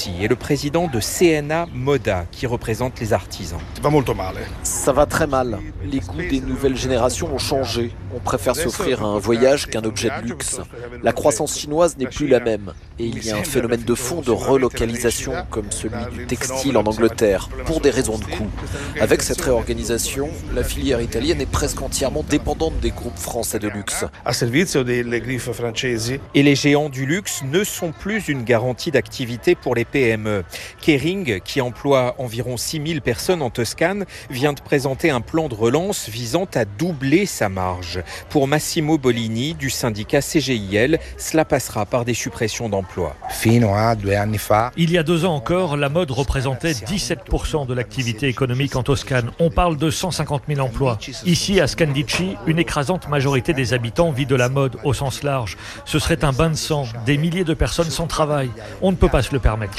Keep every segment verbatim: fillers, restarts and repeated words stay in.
Rossi est le président de C N A Moda qui représente les artisans. Ça va très mal. Les goûts des nouvelles générations ont changé. On préfère s'offrir un voyage qu'un objet de luxe. La croissance chinoise n'est plus la même. Et il y a un phénomène de fond de relocalisation comme celui du textile en Angleterre, pour des raisons de coût. Avec cette réorganisation, la filière italienne est presque entièrement dépendante des groupes français de luxe. Et les géants du luxe ne sont plus une garantie d'activité pour les P M E. Kering, qui emploie environ six mille personnes en Toscane, vient de présenter un plan de relance visant à doubler sa marge. Pour Massimo Bolini, du syndicat C G I L, cela passera par des suppressions d'emplois. Il y a deux ans encore, la mode représentait dix-sept pour cent de l'activité économique en Toscane. On parle de cent cinquante mille emplois. Ici, à Scandicci, une écrasante majorité des habitants vit de la mode au sens large. Ce serait un bain de sang, des milliers de personnes sans travail. On ne peut pas se le permettre.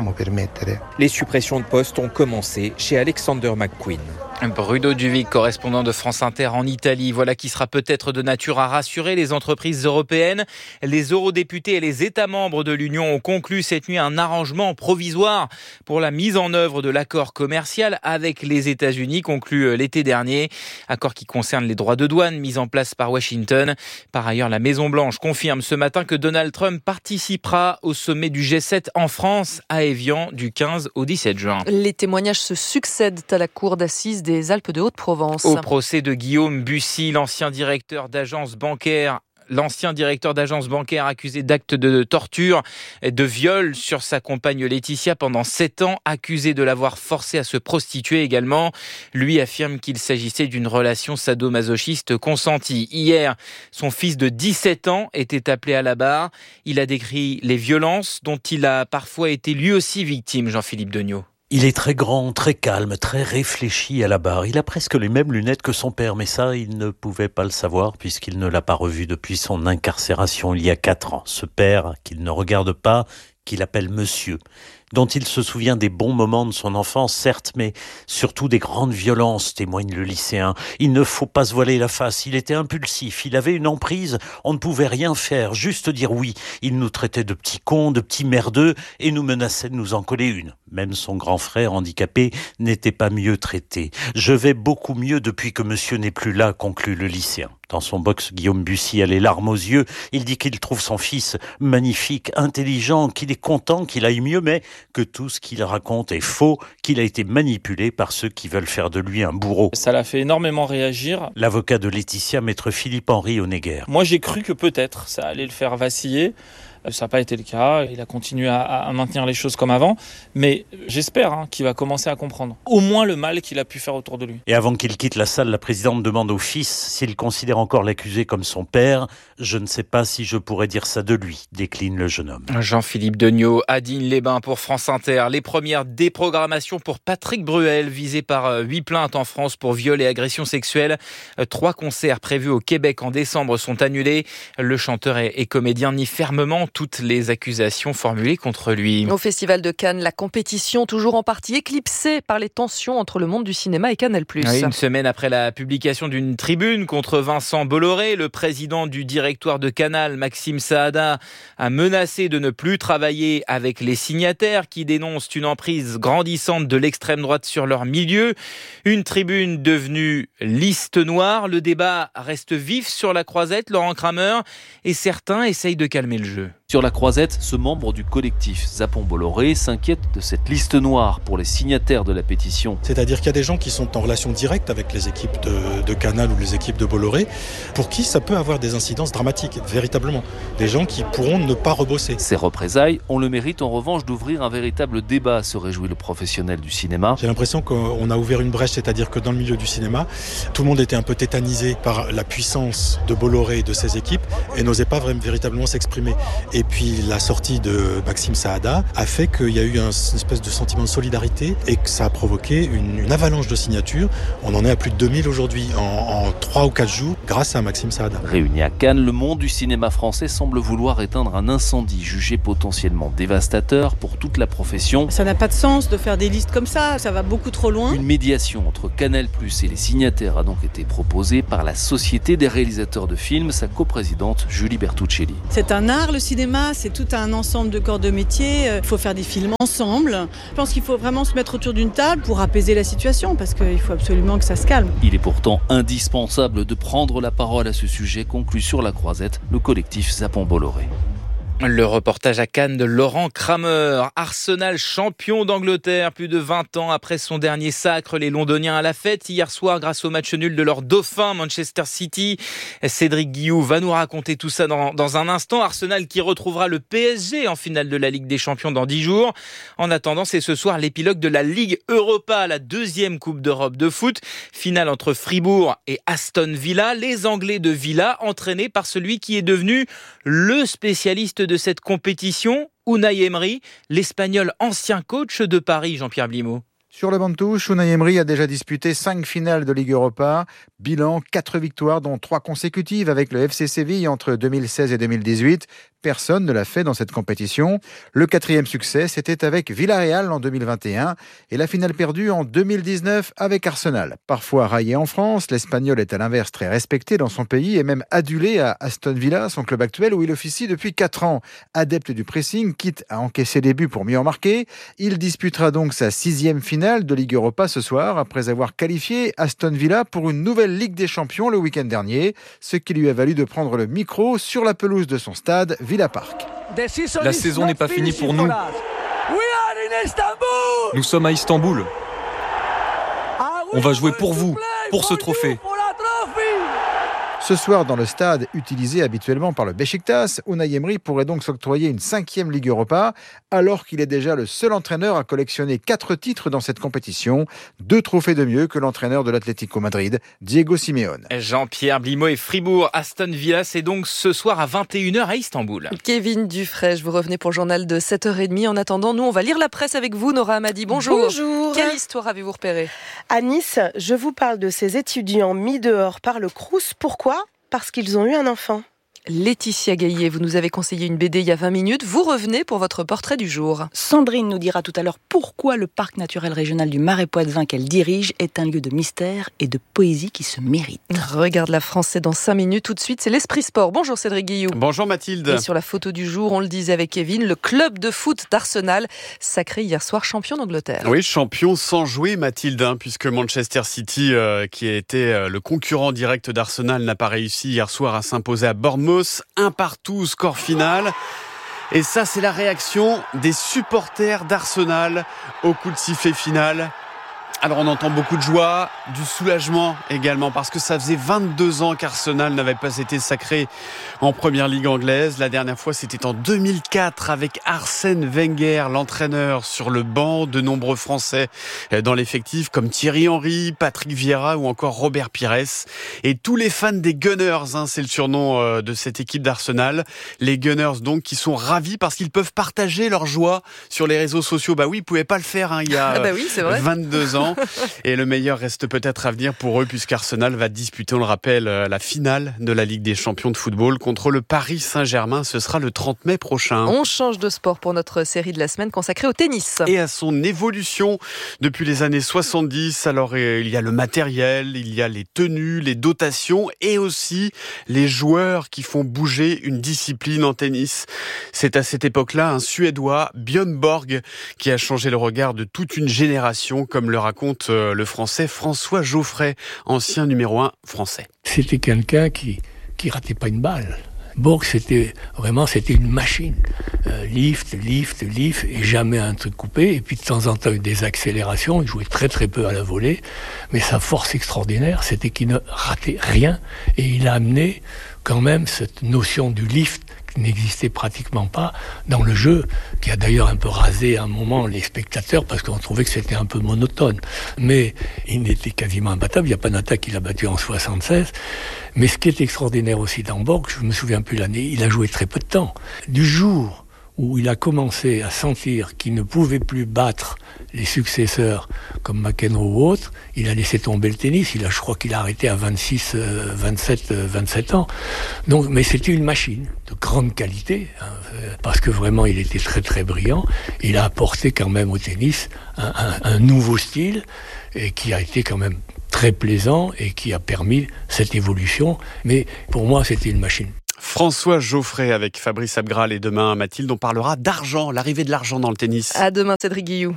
Les suppressions de postes ont commencé chez Alexander McQueen. Bruno Duvic, correspondant de France Inter en Italie. Voilà qui sera peut-être de nature à rassurer les entreprises européennes. Les eurodéputés et les États membres de l'Union ont conclu cette nuit un arrangement provisoire pour la mise en œuvre de l'accord commercial avec les États-Unis conclu l'été dernier. Accord qui concerne les droits de douane mis en place par Washington. Par ailleurs, la Maison-Blanche confirme ce matin que Donald Trump participera au sommet du G sept en France, à Évian, du quinze au dix-sept juin. Les témoignages se succèdent à la cour d'assises des Alpes de Haute-Provence. Au procès de Guillaume Bussy, l'ancien directeur d'agence bancaire L'ancien directeur d'agence bancaire accusé d'actes de torture et de viol sur sa compagne Laetitia pendant sept ans, accusé de l'avoir forcé à se prostituer également. Lui affirme qu'il s'agissait d'une relation sadomasochiste consentie. Hier, son fils de dix-sept ans était appelé à la barre. Il a décrit les violences dont il a parfois été lui aussi victime, Jean-Philippe Degnaud. Il est très grand, très calme, très réfléchi à la barre. Il a presque les mêmes lunettes que son père, mais ça, il ne pouvait pas le savoir puisqu'il ne l'a pas revu depuis son incarcération il y a quatre ans. Ce père qu'il ne regarde pas, qu'il appelle monsieur, dont il se souvient des bons moments de son enfance, certes, mais surtout des grandes violences, témoigne le lycéen. Il ne faut pas se voiler la face, il était impulsif, il avait une emprise, on ne pouvait rien faire, juste dire oui. Il nous traitait de petits cons, de petits merdeux, et nous menaçait de nous en coller une. Même son grand frère handicapé n'était pas mieux traité. Je vais beaucoup mieux depuis que monsieur n'est plus là, conclut le lycéen. Dans son box, Guillaume Bussy a les larmes aux yeux. Il dit qu'il trouve son fils magnifique, intelligent, qu'il est content qu'il aille mieux, mais que tout ce qu'il raconte est faux, qu'il a été manipulé par ceux qui veulent faire de lui un bourreau. Ça l'a fait énormément réagir. L'avocat de Laetitia, maître Philippe-Henri Honegger. Moi, j'ai cru que peut-être ça allait le faire vaciller. Ça n'a pas été le cas, il a continué à, à maintenir les choses comme avant, mais j'espère hein, qu'il va commencer à comprendre au moins le mal qu'il a pu faire autour de lui. Et avant qu'il quitte la salle, la présidente demande au fils s'il considère encore l'accusé comme son père. Je ne sais pas si je pourrais dire ça de lui, décline le jeune homme. Jean-Philippe Degnaud, à Digne-les-Bains pour France Inter. Les premières déprogrammations pour Patrick Bruel, visé par huit plaintes en France pour viol et agression sexuelle. Trois concerts prévus au Québec en décembre sont annulés. Le chanteur et comédien nie fermement toutes les accusations formulées contre lui. Au Festival de Cannes, la compétition toujours en partie éclipsée par les tensions entre le monde du cinéma et Canal+. Oui, une semaine après la publication d'une tribune contre Vincent Bolloré, le président du directoire de Canal, Maxime Saada, a menacé de ne plus travailler avec les signataires qui dénoncent une emprise grandissante de l'extrême droite sur leur milieu. Une tribune devenue liste noire. Le débat reste vif sur la croisette, Laurent Kramer, et certains essayent de calmer le jeu. Sur la croisette, ce membre du collectif Zapon Bolloré s'inquiète de cette liste noire pour les signataires de la pétition. C'est-à-dire qu'il y a des gens qui sont en relation directe avec les équipes de, de Canal ou les équipes de Bolloré, pour qui ça peut avoir des incidences dramatiques, véritablement. Des gens qui pourront ne pas rebosser. Ces représailles ont le mérite en revanche d'ouvrir un véritable débat, se réjouit le professionnel du cinéma. J'ai l'impression qu'on a ouvert une brèche, c'est-à-dire que dans le milieu du cinéma, tout le monde était un peu tétanisé par la puissance de Bolloré et de ses équipes et n'osait pas vraiment, véritablement s'exprimer. Et puis la sortie de Maxime Saada a fait qu'il y a eu un, une espèce de sentiment de solidarité et que ça a provoqué une, une avalanche de signatures. On en est à plus de deux mille aujourd'hui en, en trois ou quatre jours grâce à Maxime Saada. Réuni à Cannes, le monde du cinéma français semble vouloir éteindre un incendie jugé potentiellement dévastateur pour toute la profession. Ça n'a pas de sens de faire des listes comme ça, ça va beaucoup trop loin. Une médiation entre Canal+ et les signataires a donc été proposée par la Société des réalisateurs de films, sa coprésidente Julie Bertuccelli. C'est un art le cinéma. cinéma, c'est tout un ensemble de corps de métier. Il faut faire des films ensemble. Je pense qu'il faut vraiment se mettre autour d'une table pour apaiser la situation, parce qu'il faut absolument que ça se calme. Il est pourtant indispensable de prendre la parole à ce sujet, conclut sur la croisette le collectif Zapon Bolloré. Le reportage à Cannes de Laurent Kramer. Arsenal champion d'Angleterre plus de vingt ans après son dernier sacre. Les Londoniens à la fête hier soir grâce au match nul de leur dauphin Manchester City. Cédric Guillou va nous raconter tout ça dans, dans un instant. Arsenal qui retrouvera le P S G en finale de la Ligue des Champions dans dix jours. En attendant, c'est ce soir l'épilogue de la Ligue Europa, la deuxième Coupe d'Europe de foot. Finale entre Fribourg et Aston Villa. Les Anglais de Villa entraînés par celui qui est devenu le spécialiste de cette compétition, Unai Emery, l'Espagnol ancien coach de Paris, Jean-Pierre Blimaud. Sur le banc de touche, Unai Emery a déjà disputé cinq finales de Ligue Europa. Bilan, quatre victoires, dont trois consécutives avec le F C Séville entre deux mille seize et deux mille dix-huit. Personne ne l'a fait dans cette compétition. Le quatrième succès, c'était avec Villarreal en deux mille vingt et un et la finale perdue en deux mille dix-neuf avec Arsenal. Parfois raillé en France, l'Espagnol est à l'inverse très respecté dans son pays et même adulé à Aston Villa, son club actuel où il officie depuis quatre ans. Adepte du pressing, quitte à encaisser des buts pour mieux en marquer, il disputera donc sa sixième finale de Ligue Europa ce soir après avoir qualifié Aston Villa pour une nouvelle Ligue des Champions le week-end dernier, ce qui lui a valu de prendre le micro sur la pelouse de son stade Villa Park. La saison n'est pas finie pour nous. Nous sommes à Istanbul. On va jouer pour vous, pour ce trophée. Ce soir, dans le stade utilisé habituellement par le Beşiktaş, Unai Emery pourrait donc s'octroyer une cinquième Ligue Europa, alors qu'il est déjà le seul entraîneur à collectionner quatre titres dans cette compétition, deux trophées de mieux que l'entraîneur de l'Atlético Madrid, Diego Simeone. Jean-Pierre Blimaud et Fribourg, Aston Villa, c'est donc ce soir à vingt et une heures à Istanbul. Kevin Dufresne, vous revenez pour le journal de sept heures trente. En attendant, nous, on va lire la presse avec vous, Nora Amadi. Bonjour. Bonjour. Quelle histoire avez-vous repérée ? À Nice, je vous parle de ces étudiants mis dehors par le Crous. Pourquoi ? Parce qu'ils ont eu un enfant. Laetitia Gaillet, vous nous avez conseillé une B D il y a vingt minutes. Vous revenez pour votre portrait du jour. Sandrine nous dira tout à l'heure pourquoi le parc naturel régional du Marais Poitevin qu'elle dirige est un lieu de mystère et de poésie qui se mérite. Regarde la France, c'est dans cinq minutes. Tout de suite, c'est l'Esprit Sport. Bonjour Cédric Guillou. Bonjour Mathilde. Et sur la photo du jour, on le disait avec Kevin, le club de foot d'Arsenal, sacré hier soir champion d'Angleterre. Oui, champion sans jouer Mathilde, hein, puisque Manchester City, euh, qui a été euh, le concurrent direct d'Arsenal, n'a pas réussi hier soir à s'imposer à Bournemouth. Un partout, score final. Et ça, c'est la réaction des supporters d'Arsenal au coup de sifflet final. Alors on entend beaucoup de joie, du soulagement également, parce que ça faisait vingt-deux ans qu'Arsenal n'avait pas été sacré en première ligue anglaise. La dernière fois, c'était en deux mille quatre avec Arsène Wenger, l'entraîneur, sur le banc. De nombreux Français dans l'effectif, comme Thierry Henry, Patrick Vieira ou encore Robert Pires. Et tous les fans des Gunners, hein, c'est le surnom de cette équipe d'Arsenal. Les Gunners, donc, qui sont ravis parce qu'ils peuvent partager leur joie sur les réseaux sociaux. Bah oui, ils ne pouvaient pas le faire hein, il y a ah bah oui, c'est vrai. vingt-deux ans. Et le meilleur reste peut-être à venir pour eux, puisqu'Arsenal va disputer, on le rappelle, la finale de la Ligue des Champions de football contre le Paris Saint-Germain. Ce sera le trente mai prochain. On change de sport pour notre série de la semaine consacrée au tennis. Et à son évolution depuis les années soixante-dix. Alors, il y a le matériel, il y a les tenues, les dotations et aussi les joueurs qui font bouger une discipline en tennis. C'est à cette époque-là un Suédois, Björn Borg, qui a changé le regard de toute une génération, comme le raconte le français François Geoffrey, ancien numéro un français. C'était quelqu'un qui qui ratait pas une balle. Borg, c'était vraiment c'était une machine. Euh, lift, lift, lift, et jamais un truc coupé. Et puis de temps en temps, des accélérations. Il jouait très très peu à la volée. Mais sa force extraordinaire, c'était qu'il ne ratait rien. Et il a amené quand même cette notion du lift qui n'existait pratiquement pas dans le jeu, qui a d'ailleurs un peu rasé à un moment les spectateurs parce qu'on trouvait que c'était un peu monotone. Mais il était quasiment imbattable. Il y a Panatta qui l'a battu en soixante-seize. Mais ce qui est extraordinaire aussi dans Borg, je me souviens plus l'année, il a joué très peu de temps. Du jour où il a commencé à sentir qu'il ne pouvait plus battre les successeurs comme McEnroe ou autres, il a laissé tomber le tennis. Il a, je crois qu'il a arrêté à vingt-six, vingt-sept, vingt-sept ans. Donc, mais c'était une machine de grande qualité, hein, parce que vraiment il était très très brillant. Il a apporté quand même au tennis un, un, un nouveau style et qui a été quand même très plaisant et qui a permis cette évolution. Mais pour moi, c'était une machine. François Geoffrey avec Fabrice Abgral et demain, Mathilde, on parlera d'argent, l'arrivée de l'argent dans le tennis. À demain, Cédric Guillou.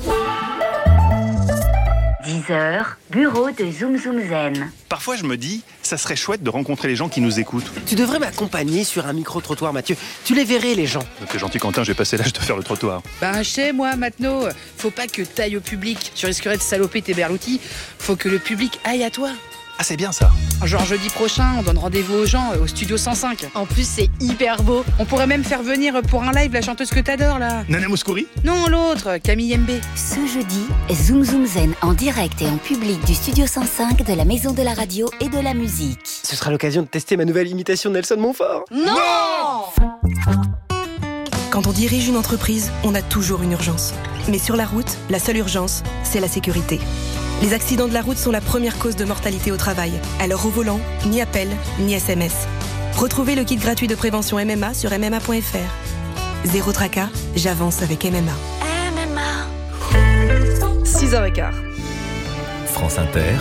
dix heures, bureau de Zoom Zoom Zen. Parfois, je me dis, ça serait chouette de rencontrer les gens qui nous écoutent. Tu devrais m'accompagner sur un micro-trottoir, Mathieu. Tu les verrais, les gens. T'es gentil, Quentin, j'ai passé l'âge de faire le trottoir. Bah, je sais, moi, maintenant, faut pas que t'ailles au public. Tu risquerais de saloper tes berloutis. Faut que le public aille à toi. Ah, c'est bien ça. Genre jeudi prochain, on donne rendez-vous aux gens au studio cent cinq. En plus, c'est hyper beau. On pourrait même faire venir pour un live la chanteuse que t'adores, là. Nana Mouskouri ? Non, l'autre, Camille M B. Ce jeudi, Zoom Zoom Zen en direct et en public du studio cent cinq de la Maison de la Radio et de la Musique. Ce sera l'occasion de tester ma nouvelle imitation de Nelson Montfort. Non ! Quand on dirige une entreprise, on a toujours une urgence. Mais sur la route, la seule urgence, c'est la sécurité. Les accidents de la route sont la première cause de mortalité au travail. Alors au volant, ni appel, ni S M S. Retrouvez le kit gratuit de prévention M M A sur m m a point f r. Zéro tracas, j'avance avec M M A. M M A. six heures quinze. France Inter.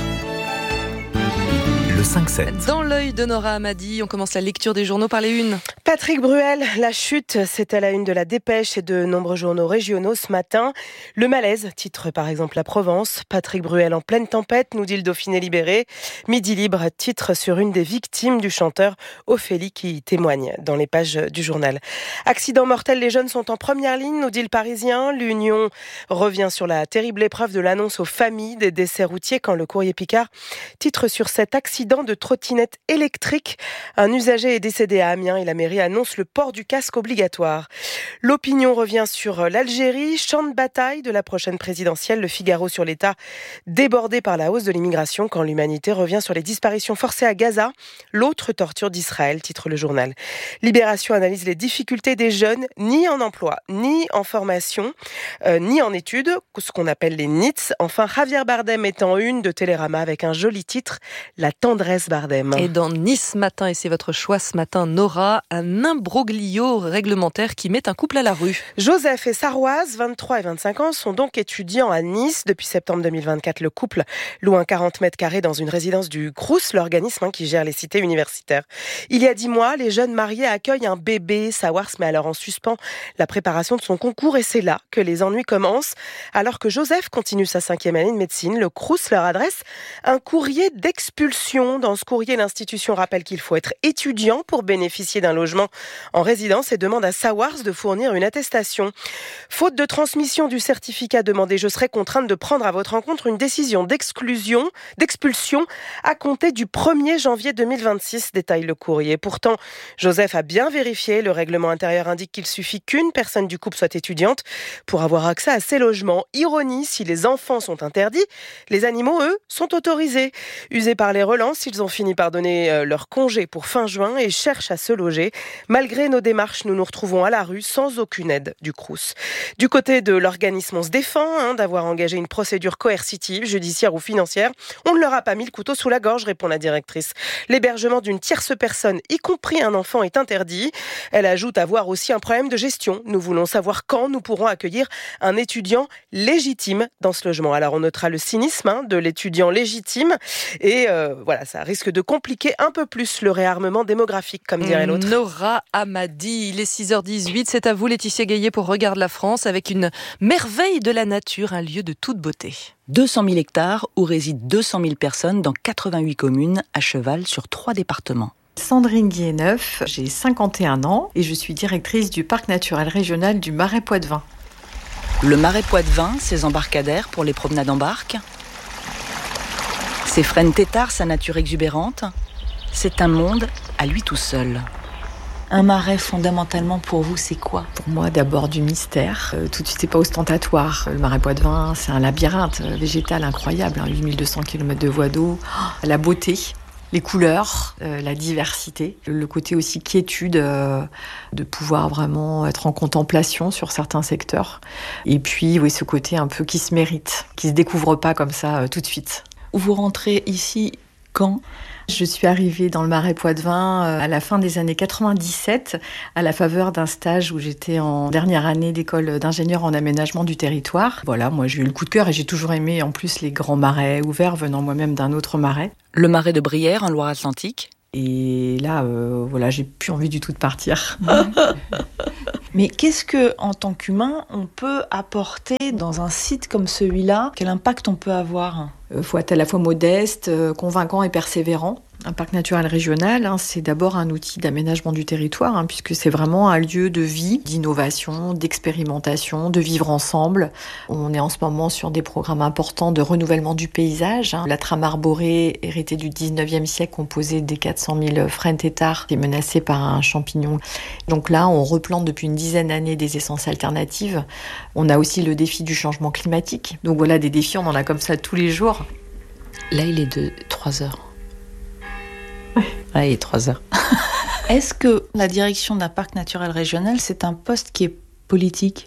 Le cinq sept. Dans l'œil de Nora Hamadi, on commence la lecture des journaux par les unes. Patrick Bruel, la chute, c'est à la une de la Dépêche et de nombreux journaux régionaux ce matin. Le malaise, titre par exemple La Provence. Patrick Bruel en pleine tempête, nous dit le Dauphiné libéré. Midi Libre, titre sur une des victimes du chanteur Ophélie qui témoigne dans les pages du journal. Accident mortel, les jeunes sont en première ligne, nous dit le Parisien. L'Union revient sur la terrible épreuve de l'annonce aux familles des décès routiers quand le Courrier Picard titre sur cet accident de trottinette électrique. Un usager est décédé à Amiens et la mairie annonce le port du casque obligatoire. L'Opinion revient sur l'Algérie, champ de bataille de la prochaine présidentielle. Le Figaro sur l'État débordé par la hausse de l'immigration quand l'humanité revient sur les disparitions forcées à Gaza. L'autre torture d'Israël, titre le journal. Libération analyse les difficultés des jeunes, ni en emploi, ni en formation, euh, ni en études, ce qu'on appelle les N I T S. Enfin, Javier Bardem est en une de Télérama avec un joli titre, La tendresse Bardem. Et dans Nice Matin, et c'est votre choix ce matin, Nora, un imbroglio réglementaire qui met un couple à la rue. Joseph et Sarroise, vingt-trois et vingt-cinq ans, sont donc étudiants à Nice. Depuis septembre deux mille vingt-quatre, le couple loue un quarante mètres carrés dans une résidence du Crous, l'organisme hein, qui gère les cités universitaires. Il y a dix mois, les jeunes mariés accueillent un bébé. Sawar se met alors en suspens la préparation de son concours et c'est là que les ennuis commencent. Alors que Joseph continue sa cinquième année de médecine, le Crous leur adresse un courrier d'expulsion. Dans ce courrier, l'institution rappelle qu'il faut être étudiant pour bénéficier d'un logement en résidence et demande à Sawars de fournir une attestation. Faute de transmission du certificat demandé, je serai contrainte de prendre à votre encontre une décision d'exclusion, d'expulsion à compter du premier janvier deux mille vingt-six, détaille le courrier. Pourtant, Joseph a bien vérifié. Le règlement intérieur indique qu'il suffit qu'une personne du couple soit étudiante pour avoir accès à ces logements. Ironie, si les enfants sont interdits, les animaux, eux, sont autorisés. Usés par les relances, ils ont fini par donner leur congé pour fin juin et cherchent à se loger. Malgré nos démarches, nous nous retrouvons à la rue sans aucune aide du Crous. Du côté de l'organisme, on se défend hein, d'avoir engagé une procédure coercitive, judiciaire ou financière. On ne leur a pas mis le couteau sous la gorge, répond la directrice. L'hébergement d'une tierce personne, y compris un enfant, est interdit. Elle ajoute avoir aussi un problème de gestion. Nous voulons savoir quand nous pourrons accueillir un étudiant légitime dans ce logement. Alors on notera le cynisme hein, de l'étudiant légitime et euh, voilà, ça risque de compliquer un peu plus le réarmement démographique, comme dirait l'autre. Nora Hamadi, il est six heures dix-huit, c'est à vous Laetitia Gaillet pour Regarde la France avec une merveille de la nature, un lieu de toute beauté. deux cent mille hectares où résident deux cent mille personnes dans quatre-vingt-huit communes à cheval sur trois départements. Sandrine Guilleneuf, j'ai cinquante et un ans et je suis directrice du parc naturel régional du Marais Poitevin. Le Marais Poitevin, ses embarcadères pour les promenades en barque, ses frênes têtards, sa nature exubérante, c'est un monde à lui tout seul. Un marais, fondamentalement, pour vous, c'est quoi ? Pour moi, d'abord du mystère. Euh, tout de suite, c'est pas ostentatoire. Le Marais Poitevin, c'est un labyrinthe végétal incroyable. Hein, huit mille deux cents kilomètres de voies d'eau. Oh, la beauté, les couleurs, euh, la diversité. Le côté aussi quiétude, euh, de pouvoir vraiment être en contemplation sur certains secteurs. Et puis, oui, ce côté un peu qui se mérite, qui se découvre pas comme ça euh, tout de suite. Vous rentrez ici quand ? Je suis arrivée dans le Marais Poitevin à la fin des années quatre-vingt-dix-sept, à la faveur d'un stage où j'étais en dernière année d'école d'ingénieur en aménagement du territoire. Voilà, moi j'ai eu le coup de cœur et j'ai toujours aimé en plus les grands marais ouverts venant moi-même d'un autre marais. Le marais de Brière en Loire-Atlantique, Et là, euh, voilà, j'ai plus envie du tout de partir. Mais qu'est-ce que, en tant qu'humain, on peut apporter dans un site comme celui-là ? Quel impact on peut avoir ? Il faut être à la fois modeste, euh, convaincant et persévérant. Un parc naturel régional, hein, c'est d'abord un outil d'aménagement du territoire, hein, puisque c'est vraiment un lieu de vie, d'innovation, d'expérimentation, de vivre ensemble. On est en ce moment sur des programmes importants de renouvellement du paysage. Hein. La trame arborée, héritée du dix-neuvième siècle, composée des quatre cent mille frênes têtards, est menacée par un champignon. Donc là, on replante depuis une dizaine d'années des essences alternatives. On a aussi le défi du changement climatique. Donc voilà, des défis, on en a comme ça tous les jours. Là, il est de trois heures. Ah, il est trois heures. Est-ce que la direction d'un parc naturel régional, c'est un poste qui est politique ?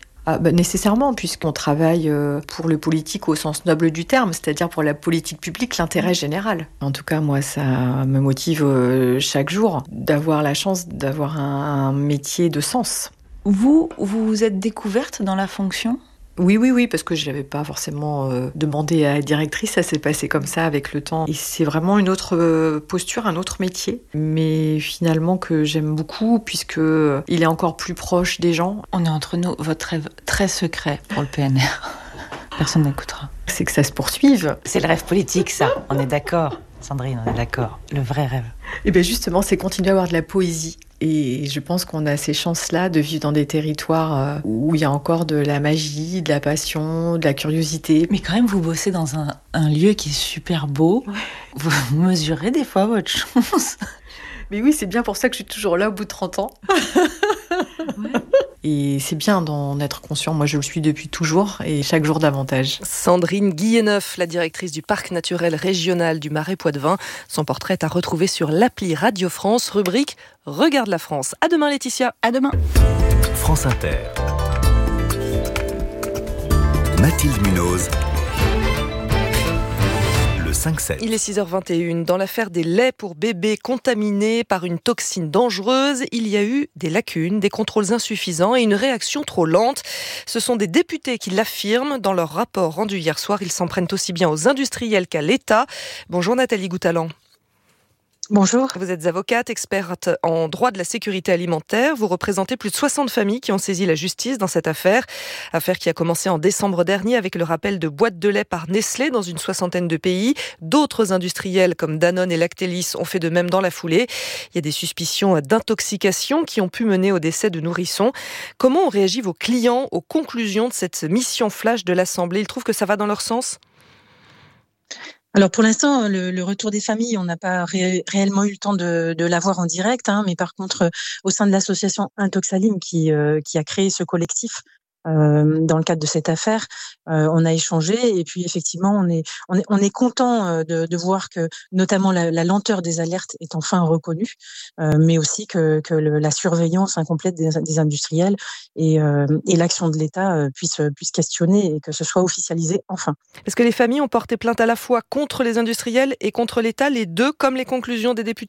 Ah bah nécessairement, puisqu'on travaille pour le politique au sens noble du terme, c'est-à-dire pour la politique publique, l'intérêt général. En tout cas, moi, ça me motive chaque jour d'avoir la chance d'avoir un métier de sens. Vous, vous vous êtes découverte dans la fonction ? Oui, oui, oui, parce que je n'avais pas forcément euh, demandé à la directrice, ça s'est passé comme ça avec le temps. Et c'est vraiment une autre euh, posture, un autre métier, mais finalement que j'aime beaucoup, puisqu'il est encore plus proche des gens. On est entre nous, votre rêve très secret pour le P N R. Personne n'écoutera. C'est que ça se poursuive. C'est le rêve politique, ça, on est d'accord. Sandrine, on est d'accord. Le vrai rêve. Et bien justement, c'est continuer à avoir de la poésie. Et je pense qu'on a ces chances-là de vivre dans des territoires où il y a encore de la magie, de la passion, de la curiosité. Mais quand même, vous bossez dans un, un lieu qui est super beau. Ouais. Vous mesurez des fois votre chance. Mais oui, c'est bien pour ça que je suis toujours là au bout de trente ans. Ouais. Et c'est bien d'en être conscient. Moi, je le suis depuis toujours et chaque jour davantage. Sandrine Guilleneuf, la directrice du parc naturel régional du Marais Poitevin. Son portrait est à retrouver sur l'appli Radio France, rubrique Regarde la France. À demain, Laetitia. À demain. France Inter. Mathilde Munoz. cinq sept. Il est six heures vingt et une. Dans l'affaire des laits pour bébés contaminés par une toxine dangereuse, il y a eu des lacunes, des contrôles insuffisants et une réaction trop lente. Ce sont des députés qui l'affirment. Dans leur rapport rendu hier soir, ils s'en prennent aussi bien aux industriels qu'à l'État. Bonjour Nathalie Goutalan. Bonjour. Vous êtes avocate, experte en droit de la sécurité alimentaire. Vous représentez plus de soixante familles qui ont saisi la justice dans cette affaire. Affaire qui a commencé en décembre dernier avec le rappel de boîtes de lait par Nestlé dans une soixantaine de pays. D'autres industriels comme Danone et Lactalis ont fait de même dans la foulée. Il y a des suspicions d'intoxication qui ont pu mener au décès de nourrissons. Comment ont réagi vos clients aux conclusions de cette mission flash de l'Assemblée ? Ils trouvent que ça va dans leur sens ? Alors pour l'instant, le, le retour des familles, on n'a pas ré, réellement eu le temps de, de l'avoir en direct, hein, mais par contre, au sein de l'association Intoxalim qui, euh, qui a créé ce collectif, Euh, dans le cadre de cette affaire, euh, on a échangé et puis effectivement on est on est on est content de, de voir que notamment la, la lenteur des alertes est enfin reconnue, euh, mais aussi que que le, la surveillance incomplète des, des industriels et euh, et l'action de l'État euh, puisse puisse questionner et que ce soit officialisé enfin. Est-ce que les familles ont porté plainte à la fois contre les industriels et contre l'État, les deux, comme les conclusions des députés ?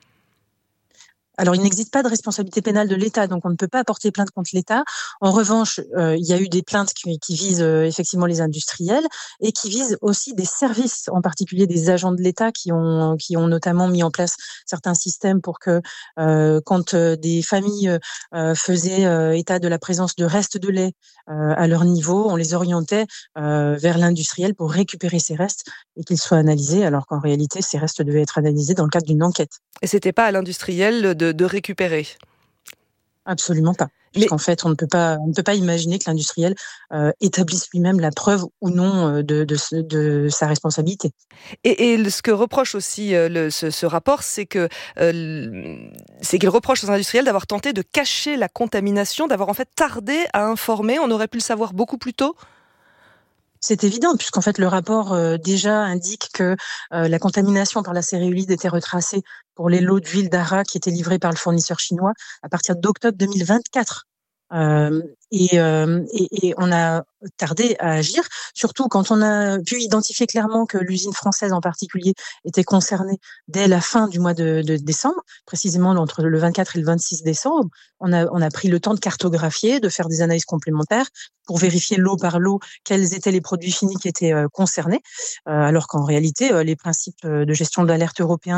Alors, il n'existe pas de responsabilité pénale de l'État, donc on ne peut pas porter plainte contre l'État. En revanche, euh, il y a eu des plaintes qui, qui visent euh, effectivement les industriels et qui visent aussi des services, en particulier des agents de l'État qui ont qui ont notamment mis en place certains systèmes pour que euh, quand euh, des familles euh, faisaient euh, état de la présence de restes de lait euh, à leur niveau, on les orientait euh, vers l'industriel pour récupérer ces restes et qu'ils soient analysés, alors qu'en réalité, ces restes devaient être analysés dans le cadre d'une enquête. Et c'était pas à l'industriel de, de récupérer ? Absolument pas. Puisqu'en fait, on ne peut pas, on ne peut pas imaginer que l'industriel euh, établisse lui-même la preuve ou non de, de, de sa responsabilité. Et, et ce que reproche aussi euh, le, ce, ce rapport, c'est que euh, c'est qu'il reproche aux industriels d'avoir tenté de cacher la contamination, d'avoir en fait tardé à informer. On aurait pu le savoir beaucoup plus tôt. C'est évident, puisqu'en fait, le rapport euh, déjà indique que euh, la contamination par la céréolide était retracée pour les lots d'huile d'Ara qui étaient livrés par le fournisseur chinois à partir d'octobre deux mille vingt-quatre. Euh, et, euh, et, et on a tardé à agir, surtout quand on a pu identifier clairement que l'usine française en particulier était concernée dès la fin du mois de, de décembre, précisément entre le vingt-quatre et le vingt-six décembre. On a, on a pris le temps de cartographier, de faire des analyses complémentaires pour vérifier lot par lot quels étaient les produits finis qui étaient euh, concernés, euh, alors qu'en réalité, euh, les principes de gestion de l'alerte européens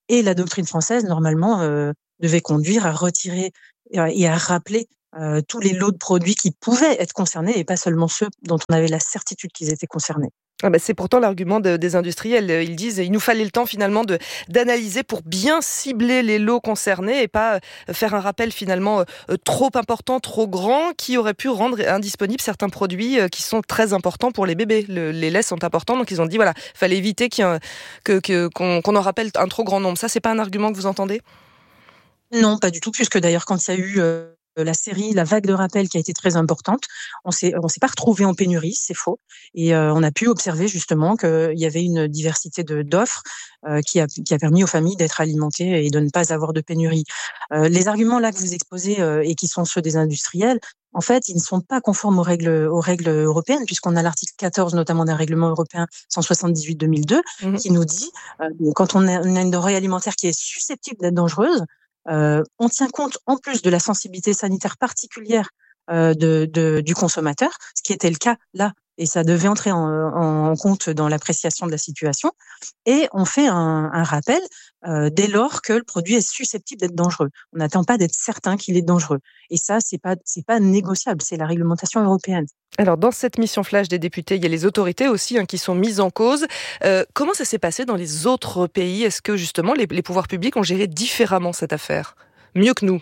Et la doctrine française, normalement, euh, devait conduire à retirer et à rappeler euh, tous les lots de produits qui pouvaient être concernés et pas seulement ceux dont on avait la certitude qu'ils étaient concernés. Ah bah c'est pourtant l'argument de, des industriels. Ils disent qu'il nous fallait le temps finalement de, d'analyser pour bien cibler les lots concernés et pas faire un rappel finalement euh, trop important, trop grand, qui aurait pu rendre indisponibles certains produits euh, qui sont très importants pour les bébés. Le, les laits sont importants, donc ils ont dit voilà, il fallait éviter qu'il y ait, que, que, qu'on, qu'on en rappelle un trop grand nombre. Ça, c'est pas un argument que vous entendez ? Non, pas du tout, puisque d'ailleurs quand il y a eu euh, la série, la vague de rappel qui a été très importante, on s'est, on s'est pas retrouvé en pénurie, c'est faux, et euh, on a pu observer justement qu'il y avait une diversité de, d'offres euh, qui a, qui a permis aux familles d'être alimentées et de ne pas avoir de pénurie. Euh, les arguments là que vous exposez euh, et qui sont ceux des industriels, en fait, ils ne sont pas conformes aux règles, aux règles européennes, puisqu'on a l'article quatorze, notamment d'un règlement européen cent soixante-dix-huit deux mille deux, mmh. qui nous dit, euh, quand on a, on a une denrée alimentaire qui est susceptible d'être dangereuse, Euh, on tient compte en plus de la sensibilité sanitaire particulière euh, de, de, du consommateur, ce qui était le cas là, et ça devait entrer en, en compte dans l'appréciation de la situation, et on fait un, un rappel euh, dès lors que le produit est susceptible d'être dangereux. On n'attend pas d'être certain qu'il est dangereux, et ça c'est pas c'est pas négociable, c'est la réglementation européenne. Alors dans cette mission flash des députés, il y a les autorités aussi hein, qui sont mises en cause. Euh, comment ça s'est passé dans les autres pays ? Est-ce que justement les, les pouvoirs publics ont géré différemment cette affaire ? Mieux que nous ?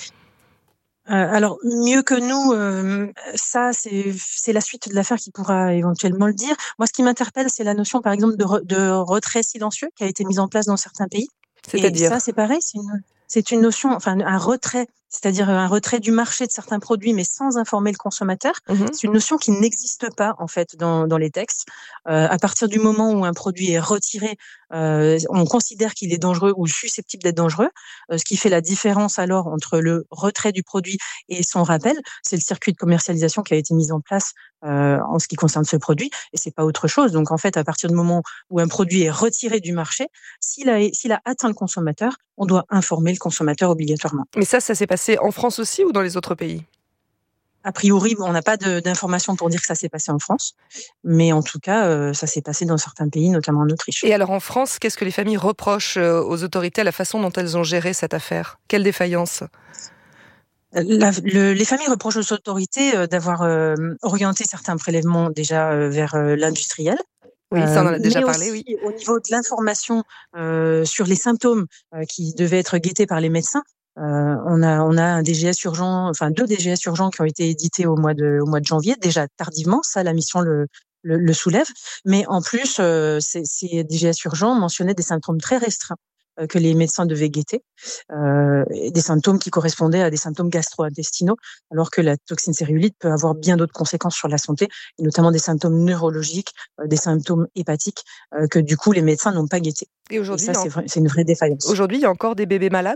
Euh, alors mieux que nous, euh, ça c'est c'est la suite de l'affaire qui pourra éventuellement le dire. Moi, ce qui m'interpelle, c'est la notion, par exemple, de, re, de retrait silencieux qui a été mise en place dans certains pays. C'est-à-dire ? Et ça, c'est pareil, c'est une c'est une notion, enfin un retrait, c'est-à-dire un retrait du marché de certains produits, mais sans informer le consommateur. Mmh. C'est une notion qui n'existe pas en fait dans dans les textes. Euh, à partir du moment où un produit est retiré, euh, on considère qu'il est dangereux ou susceptible d'être dangereux. Euh, ce qui fait la différence alors entre le retrait du produit et son rappel, c'est le circuit de commercialisation qui a été mis en place euh, en ce qui concerne ce produit, et c'est pas autre chose. Donc en fait, à partir du moment où un produit est retiré du marché, s'il a s'il a atteint le consommateur, on doit informer le consommateur obligatoirement. Mais ça, ça s'est passé en France aussi ou dans les autres pays ? A priori, on n'a pas de, d'informations pour dire que ça s'est passé en France, mais en tout cas, euh, ça s'est passé dans certains pays, notamment en Autriche. Et alors en France, qu'est-ce que les familles reprochent aux autorités à la façon dont elles ont géré cette affaire ? Quelle défaillance ? La, le, les familles reprochent aux autorités euh, d'avoir euh, orienté certains prélèvements déjà euh, vers euh, l'industriel. Oui, ça on en a déjà mais parlé, aussi, oui. Au niveau de l'information euh, sur les symptômes euh, qui devaient être guettés par les médecins, euh, on a on a un D G S urgent, enfin deux D G S urgents qui ont été édités au mois de au mois de janvier, déjà tardivement. Ça, la mission le le, le soulève. Mais en plus, euh, ces, ces D G S urgents mentionnaient des symptômes très restreints euh, que les médecins devaient guetter, euh, et des symptômes qui correspondaient à des symptômes gastro-intestinaux, alors que la toxine céruolite peut avoir bien d'autres conséquences sur la santé, et notamment des symptômes neurologiques, euh, des symptômes hépatiques, euh, que du coup les médecins n'ont pas guettés. Et aujourd'hui, et ça, c'est, vrai, c'est une vraie défaillance. Aujourd'hui, il y a encore des bébés malades ?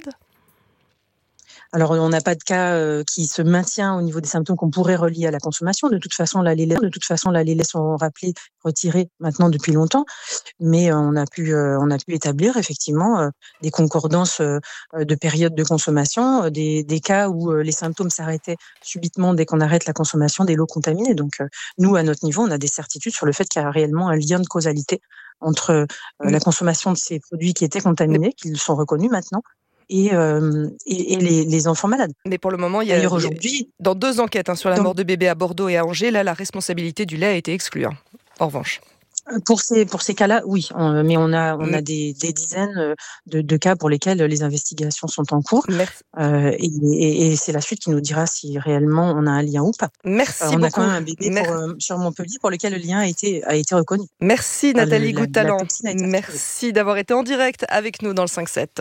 Alors, on n'a pas de cas euh, qui se maintient au niveau des symptômes qu'on pourrait relier à la consommation. De toute façon, là, les laits, de toute façon, là, les laits sont rappelés, retirés maintenant depuis longtemps. Mais euh, on a pu, euh, on a pu établir effectivement euh, des concordances euh, de période de consommation, euh, des, des cas où euh, les symptômes s'arrêtaient subitement dès qu'on arrête la consommation des lots contaminés. Donc, euh, nous, à notre niveau, on a des certitudes sur le fait qu'il y a réellement un lien de causalité entre euh, mmh. la consommation de ces produits qui étaient contaminés, qui sont reconnus maintenant, et, euh, et, et les, les enfants malades. Mais pour le moment, il y a, aujourd'hui, dans deux enquêtes hein, sur la dans, mort de bébés à Bordeaux et à Angers, là, la responsabilité du lait a été exclue. Hein, en revanche. Pour ces pour ces cas-là, oui, on, mais on a on a des, des dizaines de, de cas pour lesquels les investigations sont en cours. Euh, et, et, et c'est la suite qui nous dira si réellement on a un lien ou pas. Merci euh, on beaucoup. a quand même un bébé pour, euh, sur Montpellier pour lequel le lien a été a été reconnu. Merci enfin, Nathalie Goutalent. Merci d'avoir été en direct avec nous dans le cinq sept.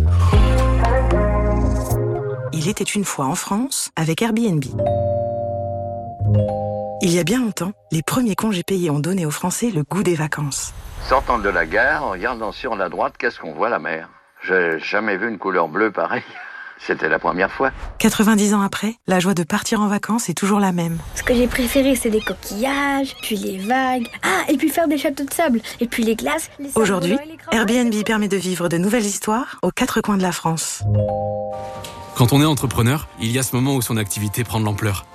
Il était une fois en France avec Airbnb. Il y a bien longtemps, les premiers congés payés ont donné aux Français le goût des vacances. Sortant de la gare, en regardant sur la droite, qu'est-ce qu'on voit, la mer ? J'ai jamais vu une couleur bleue pareille. C'était la première fois. quatre-vingt-dix ans après, la joie de partir en vacances est toujours la même. Ce que j'ai préféré, c'est les coquillages, puis les vagues. Ah, et puis faire des châteaux de sable, et puis les glaces. Les Aujourd'hui, Airbnb permet de vivre de nouvelles histoires aux quatre coins de la France. Quand on est entrepreneur, il y a ce moment où son activité prend de l'ampleur.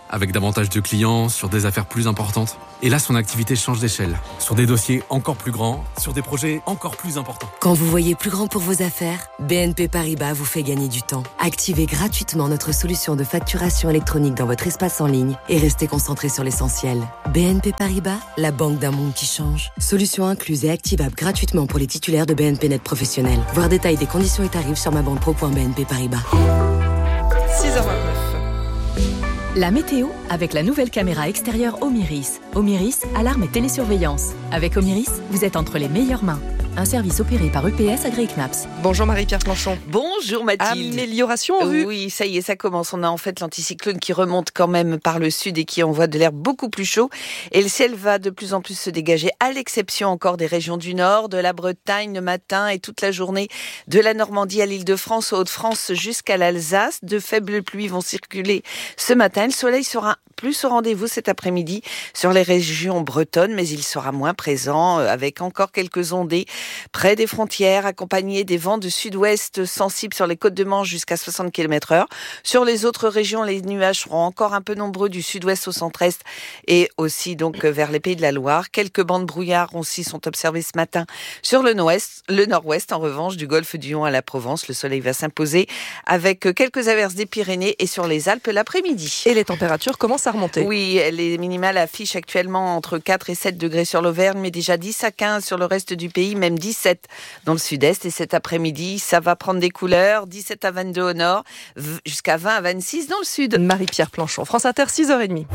avec davantage de clients, sur des affaires plus importantes. Et là, son activité change d'échelle, sur des dossiers encore plus grands, sur des projets encore plus importants. Quand vous voyez plus grand pour vos affaires, B N P Paribas vous fait gagner du temps. Activez gratuitement notre solution de facturation électronique dans votre espace en ligne et restez concentré sur l'essentiel. B N P Paribas, la banque d'un monde qui change. Solution incluse et activable gratuitement pour les titulaires de B N P Net professionnels. Voir détail des conditions et tarifs sur ma banque pro point b n p paribas. six heures vingt-neuf. La météo avec la nouvelle caméra extérieure Omiris. Omiris, alarme et télésurveillance. Avec Omiris, vous êtes entre les meilleures mains. Un service opéré par E P S agréé C N A P S. Bonjour Marie-Pierre Planchon. Bonjour Mathilde. Amélioration en vue. Oui, ça y est, ça commence. On a en fait l'anticyclone qui remonte quand même par le sud et qui envoie de l'air beaucoup plus chaud. Et le ciel va de plus en plus se dégager, à l'exception encore des régions du nord, de la Bretagne le matin et toute la journée, de la Normandie à l'Île-de-France, aux Hauts-de-France jusqu'à l'Alsace. De faibles pluies vont circuler ce matin. Le soleil sera plus au rendez-vous cet après-midi sur les régions bretonnes, mais il sera moins présent avec encore quelques ondées près des frontières, accompagné des vents de sud-ouest sensibles sur les côtes de Manche jusqu'à soixante kilomètres heure. Sur les autres régions, les nuages seront encore un peu nombreux du sud-ouest au centre-est et aussi donc vers les Pays de la Loire. Quelques bancs de brouillard aussi sont observés ce matin sur le nord-ouest. Le nord-ouest, en revanche, du golfe du Lion à la Provence, le soleil va s'imposer avec quelques averses des Pyrénées et sur les Alpes l'après-midi. Et les températures commencent à remonter. Oui, les minimales affichent actuellement entre quatre et sept degrés sur l'Auvergne, mais déjà dix à quinze sur le reste du pays, même dix-sept dans le sud-est. Et cet après-midi, ça va prendre des couleurs, dix-sept à vingt-deux au nord, jusqu'à vingt à vingt-six dans le sud. Marie-Pierre Planchon, France Inter, six heures trente.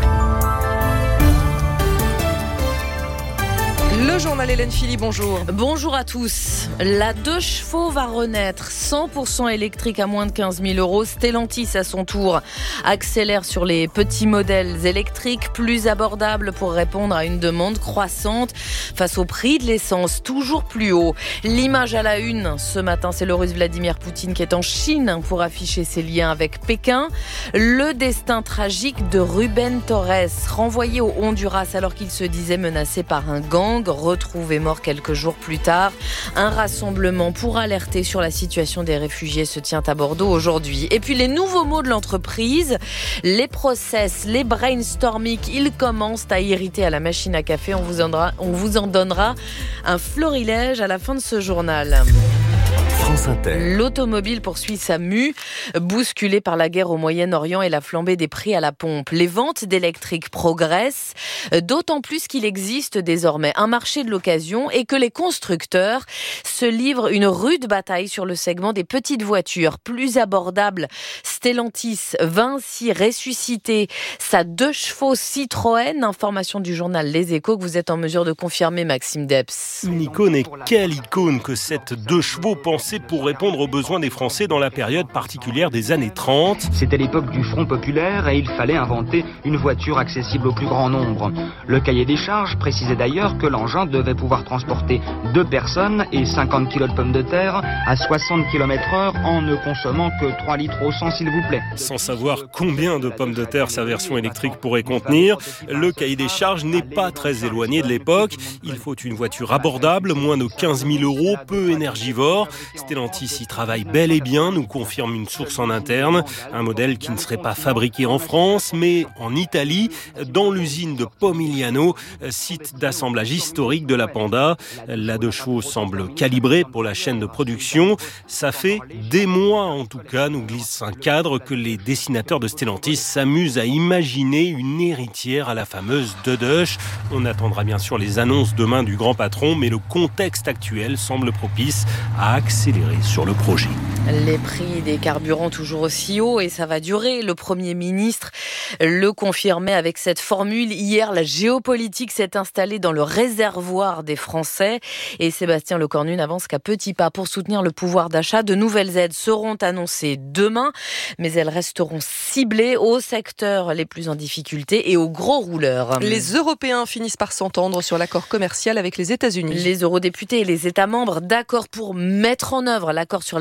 Le journal Hélène Philly, bonjour. Bonjour à tous. La deux chevaux va renaître, cent pour cent électrique à moins de quinze mille euros. Stellantis, à son tour, accélère sur les petits modèles électriques plus abordables pour répondre à une demande croissante face au prix de l'essence toujours plus haut. L'image à la une, ce matin, c'est le russe Vladimir Poutine qui est en Chine pour afficher ses liens avec Pékin. Le destin tragique de Rubén Torres, renvoyé au Honduras alors qu'il se disait menacé par un gang, retrouvé mort quelques jours plus tard. Un rassemblement pour alerter sur la situation des réfugiés se tient à Bordeaux aujourd'hui. Et puis les nouveaux mots de l'entreprise, les process, les brainstorming, ils commencent à irriter à la machine à café. On vous en donnera, on vous en donnera un florilège à la fin de ce journal. France Inter. L'automobile poursuit sa mue, bousculée par la guerre au Moyen-Orient et la flambée des prix à la pompe. Les ventes d'électriques progressent, d'autant plus qu'il existe désormais un marché de l'occasion et que les constructeurs se livrent une rude bataille sur le segment des petites voitures plus abordables. Stellantis va ainsi ressusciter sa deux chevaux Citroën. Information du journal Les Échos que vous êtes en mesure de confirmer, Maxime Depps. Une icône, et quelle icône que cette deux chevaux pensée pour répondre aux besoins des Français dans la période particulière des années trente. C'était l'époque du Front populaire et il fallait inventer une voiture accessible au plus grand nombre. Le cahier des charges précisait d'ailleurs que l'engin devait pouvoir transporter deux personnes et cinquante kilos de pommes de terre à soixante kilomètres heure en ne consommant que trois litres au cent, s'il vous plaît. Sans savoir combien de pommes de terre sa version électrique pourrait contenir, le cahier des charges n'est pas très éloigné de l'époque. Il faut une voiture abordable, moins de quinze mille euros, peu énergivore. Stellantis y travaille bel et bien, nous confirme une source en interne. Un modèle qui ne serait pas fabriqué en France, mais en Italie, dans l'usine de Pomigliano, site d'assemblage historique de la Panda. La deux chevaux semble calibrée pour la chaîne de production. Ça fait des mois, en tout cas, nous glisse un cadre, que les dessinateurs de Stellantis s'amusent à imaginer une héritière à la fameuse Dudush. On attendra bien sûr les annonces demain du grand patron, mais le contexte actuel semble propice à accélérer sur le projet. Les prix des carburants toujours aussi hauts et ça va durer. Le Premier ministre le confirmait avec cette formule. Hier, la géopolitique s'est installée dans le réservoir des Français et Sébastien Lecornu n'avance qu'à petits pas pour soutenir le pouvoir d'achat. De nouvelles aides seront annoncées demain, mais elles resteront ciblées aux secteurs les plus en difficulté et aux gros rouleurs. Les Européens finissent par s'entendre sur l'accord commercial avec les États-Unis. Les eurodéputés et les États membres d'accord pour mettre en œuvre l'accord sur les droits de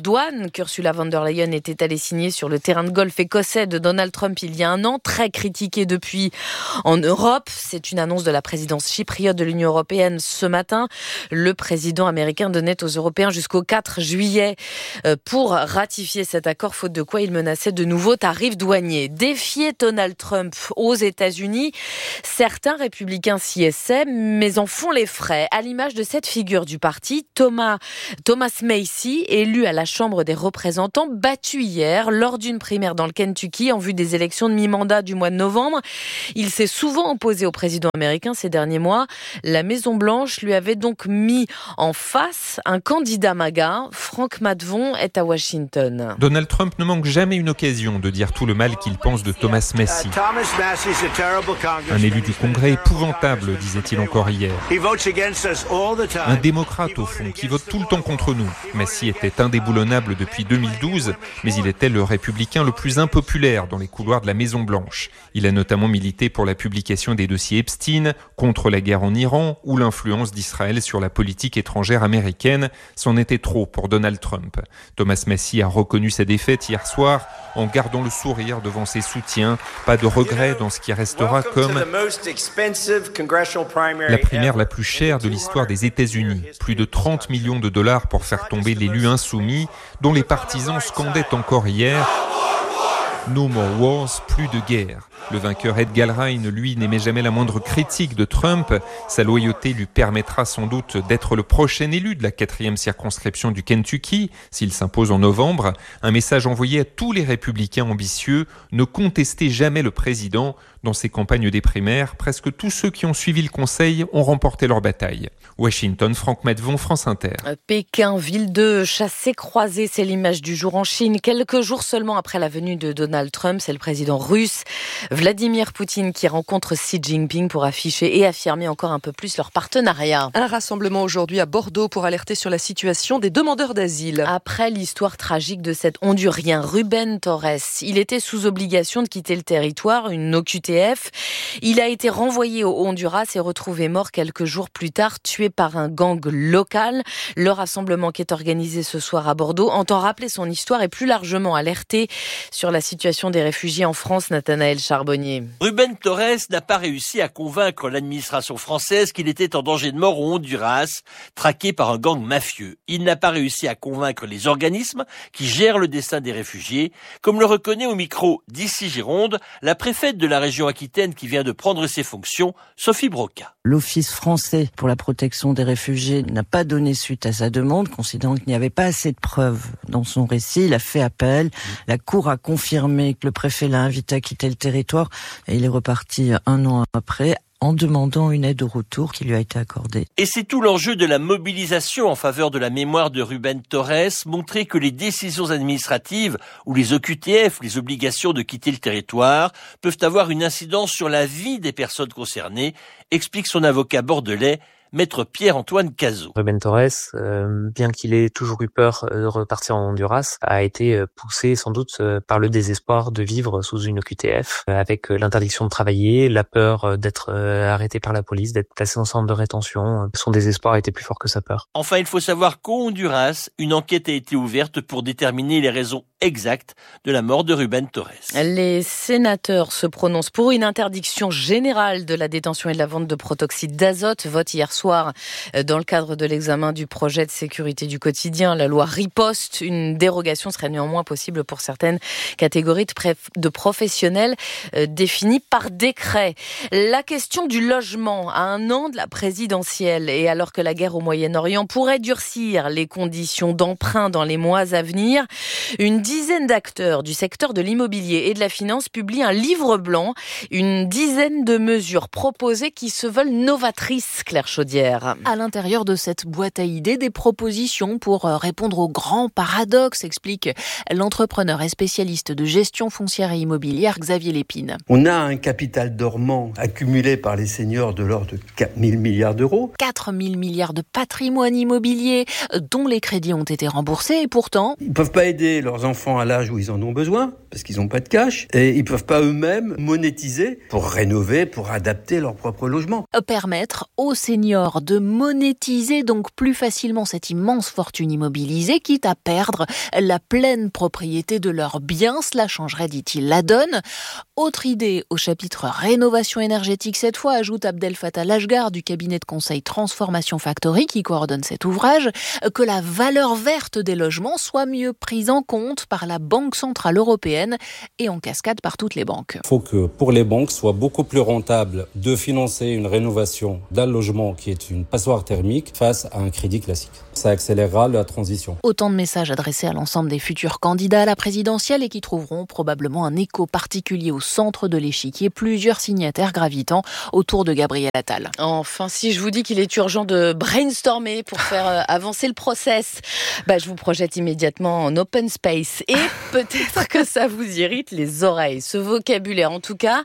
douane qu'Ursula von der Leyen était allée signer sur le terrain de golf écossais de Donald Trump il y a un an, très critiquée depuis en Europe. C'est une annonce de la présidence chypriote de l'Union européenne ce matin. Le président américain donnait aux Européens jusqu'au quatre juillet pour ratifier cet accord, faute de quoi il menaçait de nouveaux tarifs douaniers. Défier Donald Trump aux États-Unis, certains républicains s'y essaient, mais en font les frais, à l'image de cette figure du parti, Thomas, Thomas Massie, élu à la Chambre des représentants, battu hier lors d'une primaire dans le Kentucky en vue des élections de mi-mandat du mois de novembre. Il s'est souvent opposé au président américain ces derniers mois. La Maison-Blanche lui avait donc mis en face un candidat MAGA. Franck Matvon est à Washington. Donald Trump ne manque jamais une occasion de dire tout le mal qu'il pense de Thomas Massie. Un élu du Congrès épouvantable, disait-il encore hier. Un démocrate au fond, qui vote tout le temps contre nous. Massie était indéboulonnable depuis deux mille douze, mais il était le républicain le plus impopulaire dans les couloirs de la Maison-Blanche. Il a notamment milité pour la publication des dossiers Epstein, contre la guerre en Iran ou l'influence d'Israël sur la politique étrangère américaine. C'en était trop pour Donald Trump. Thomas Massie a reconnu sa défaite hier soir en gardant le sourire devant ses soutiens. Pas de regret dans ce qui restera comme la primaire la plus chère de l'histoire des États-Unis. Plus de trente millions de dollars pour faire tomber l'élu insoumis, dont les partisans scandaient encore hier « No more wars », plus de guerre. Le vainqueur Ed Galbraith, lui, n'émet jamais la moindre critique de Trump. Sa loyauté lui permettra sans doute d'être le prochain élu de la quatrième circonscription du Kentucky, s'il s'impose en novembre. Un message envoyé à tous les républicains ambitieux, ne contestez jamais le président. Dans ces campagnes des primaires, presque tous ceux qui ont suivi le conseil ont remporté leur bataille. Washington, Franck Matvon, France Inter. Pékin, ville de chassés-croisés, c'est l'image du jour en Chine. Quelques jours seulement après la venue de Donald Trump, c'est le président russe Vladimir Poutine qui rencontre Xi Jinping pour afficher et affirmer encore un peu plus leur partenariat. Un rassemblement aujourd'hui à Bordeaux pour alerter sur la situation des demandeurs d'asile. Après l'histoire tragique de cet Hondurien Rubén Torres, il était sous obligation de quitter le territoire, une O Q T F. Il a été renvoyé au Honduras et retrouvé mort quelques jours plus tard, tué par un gang local. Le rassemblement qui est organisé ce soir à Bordeaux entend rappeler son histoire et plus largement alerter sur la situation des réfugiés en France. Nathanaël Charbonnier. Rubén Torres n'a pas réussi à convaincre l'administration française qu'il était en danger de mort au Honduras, traqué par un gang mafieux. Il n'a pas réussi à convaincre les organismes qui gèrent le destin des réfugiés, comme le reconnaît au micro d'Ici Gironde la préfète de la région Aquitaine qui vient de prendre ses fonctions, Sophie Broca. L'Office français pour la protection des réfugiés n'a pas donné suite à sa demande, considérant qu'il n'y avait pas assez de preuves dans son récit. Il a fait appel. La Cour a confirmé que le préfet l'a invité à quitter le territoire et il est reparti un an après en demandant une aide au retour qui lui a été accordée. Et c'est tout l'enjeu de la mobilisation en faveur de la mémoire de Rubén Torres, montrer que les décisions administratives ou les O Q T F, les obligations de quitter le territoire, peuvent avoir une incidence sur la vie des personnes concernées, explique son avocat bordelais, Maître Pierre-Antoine Cazot. Rubén Torres, euh, bien qu'il ait toujours eu peur de repartir en Honduras, a été poussé sans doute par le désespoir de vivre sous une O Q T F, avec l'interdiction de travailler, la peur d'être arrêté par la police, d'être placé en centre de rétention. Son désespoir était plus fort que sa peur. Enfin, il faut savoir qu'au Honduras, une enquête a été ouverte pour déterminer les raisons exactes de la mort de Rubén Torres. Les sénateurs se prononcent pour une interdiction générale de la détention et de la vente de protoxyde d'azote. Vote hier soir dans le cadre de l'examen du projet de sécurité du quotidien, la loi Riposte. Une dérogation serait néanmoins possible pour certaines catégories de, pré- de professionnels euh, définies par décret. La question du logement à un an de la présidentielle et alors que la guerre au Moyen-Orient pourrait durcir les conditions d'emprunt dans les mois à venir, une dizaine d'acteurs du secteur de l'immobilier et de la finance publient un livre blanc, une dizaine de mesures proposées qui se veulent novatrices, Claire Chaudière. À l'intérieur de cette boîte à idées, des propositions pour répondre aux grands paradoxes, explique l'entrepreneur et spécialiste de gestion foncière et immobilière Xavier Lépine. On a un capital dormant accumulé par les seniors de l'ordre de quatre mille milliards d'euros. quatre mille milliards de patrimoine immobilier dont les crédits ont été remboursés et pourtant... Ils ne peuvent pas aider leurs enfants à l'âge où ils en ont besoin. parce qu'ils n'ont pas de cash, et ils ne peuvent pas eux-mêmes monétiser pour rénover, pour adapter leur propre logement. Permettre aux seniors de monétiser donc plus facilement cette immense fortune immobilisée, quitte à perdre la pleine propriété de leurs biens. Cela changerait, dit-il, la donne. Autre idée au chapitre rénovation énergétique cette fois, ajoute Abdel Fattah Lashgar du cabinet de conseil Transformation Factory qui coordonne cet ouvrage, que la valeur verte des logements soit mieux prise en compte par la Banque Centrale Européenne et en cascade par toutes les banques. Il faut que pour les banques, soit beaucoup plus rentable de financer une rénovation d'un logement qui est une passoire thermique face à un crédit classique. Ça accélérera la transition. Autant de messages adressés à l'ensemble des futurs candidats à la présidentielle et qui trouveront probablement un écho particulier au centre de l'échiquier, plusieurs signataires gravitant autour de Gabriel Attal. Enfin, si je vous dis qu'il est urgent de brainstormer pour faire euh, avancer le process, bah, je vous projette immédiatement en open space et peut-être que ça vous irrite les oreilles. Ce vocabulaire, en tout cas,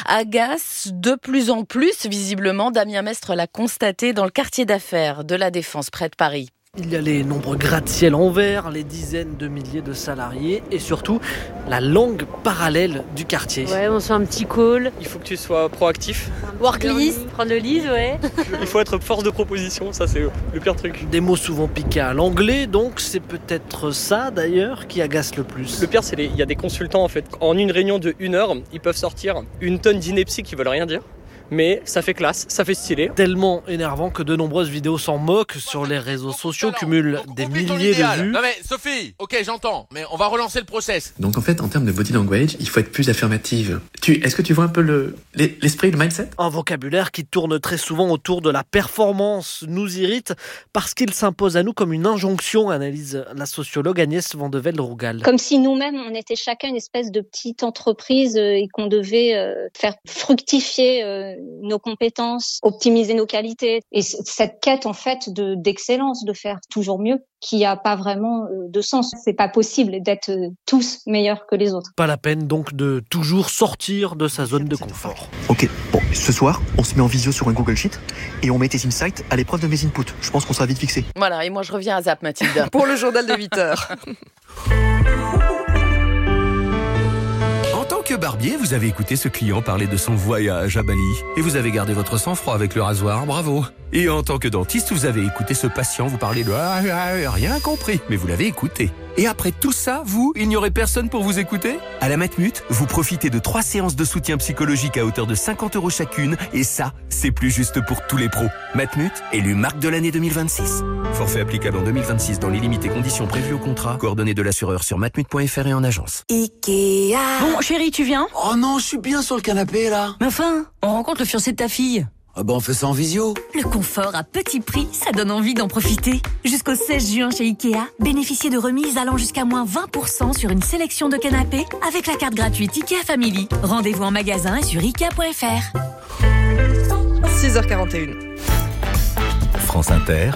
agace de plus en plus, visiblement. Damien Mestre l'a constaté dans le quartier d'affaires de la Défense, près de Paris. Il y a les nombreux gratte-ciel en verre, les dizaines de milliers de salariés et surtout la langue parallèle du quartier. Ouais, on se fait un petit call. Il faut que tu sois proactif. Worklist, prendre le lead, ouais. Il faut être force de proposition, ça c'est le pire truc. Des mots souvent piqués à l'anglais, donc c'est peut-être ça d'ailleurs qui agace le plus. Le pire, c'est qu'il y a des consultants en fait. En une réunion de une heure, ils peuvent sortir une tonne d'inepties qui veulent rien dire. Mais ça fait classe, ça fait stylé. Tellement énervant que de nombreuses vidéos s'en moquent sur les réseaux sociaux, cumulent des milliers de vues. Non mais Sophie, ok j'entends, mais on va relancer le process. Donc en fait en termes de body language, il faut être plus affirmative. Tu, est-ce que tu vois un peu le, l'esprit, le mindset ? Un vocabulaire qui tourne très souvent autour de la performance nous irrite parce qu'il s'impose à nous comme une injonction, analyse la sociologue Agnès Van de Velde-Rougal. Comme si nous-mêmes on était chacun une espèce de petite entreprise et qu'on devait faire fructifier nos compétences, optimiser nos qualités. Et cette quête, en fait, de, d'excellence, de faire toujours mieux, qui a pas vraiment de sens. C'est pas possible d'être tous meilleurs que les autres. Pas la peine, donc, de toujours sortir de sa zone de confort. Ok, bon, ce soir, on se met en visio sur un Google Sheet et on met tes insights à l'épreuve de mes inputs. Je pense qu'on sera vite fixé. Voilà, et moi je reviens à Zap, Mathilde. Pour le journal de huit heures. En tant que barbier, vous avez écouté ce client parler de son voyage à Bali et vous avez gardé votre sang-froid avec le rasoir, bravo. Et en tant que dentiste, vous avez écouté ce patient vous parler de ah, ah, rien compris, mais vous l'avez écouté. Et après tout ça, vous, il n'y aurait personne pour vous écouter ? À la Matmut, vous profitez de trois séances de soutien psychologique à hauteur de cinquante euros chacune et ça, c'est plus juste pour tous les pros. Matmut, élu marque de l'année deux mille vingt-six. Forfait applicable en deux mille vingt-six dans les limites et conditions prévues au contrat. Coordonnées de l'assureur sur matmut point f r et en agence. Ikea. Bon, chérie, tu viens ? Oh non, je suis bien sur le canapé là. Mais enfin, on rencontre le fiancé de ta fille. Ah bah on fait ça en visio. Le confort à petit prix, ça donne envie d'en profiter. Jusqu'au seize juin chez Ikea, bénéficiez de remises allant jusqu'à moins vingt pour cent sur une sélection de canapés avec la carte gratuite Ikea Family. Rendez-vous en magasin et sur ikea point f r. six heures quarante et une. France Inter.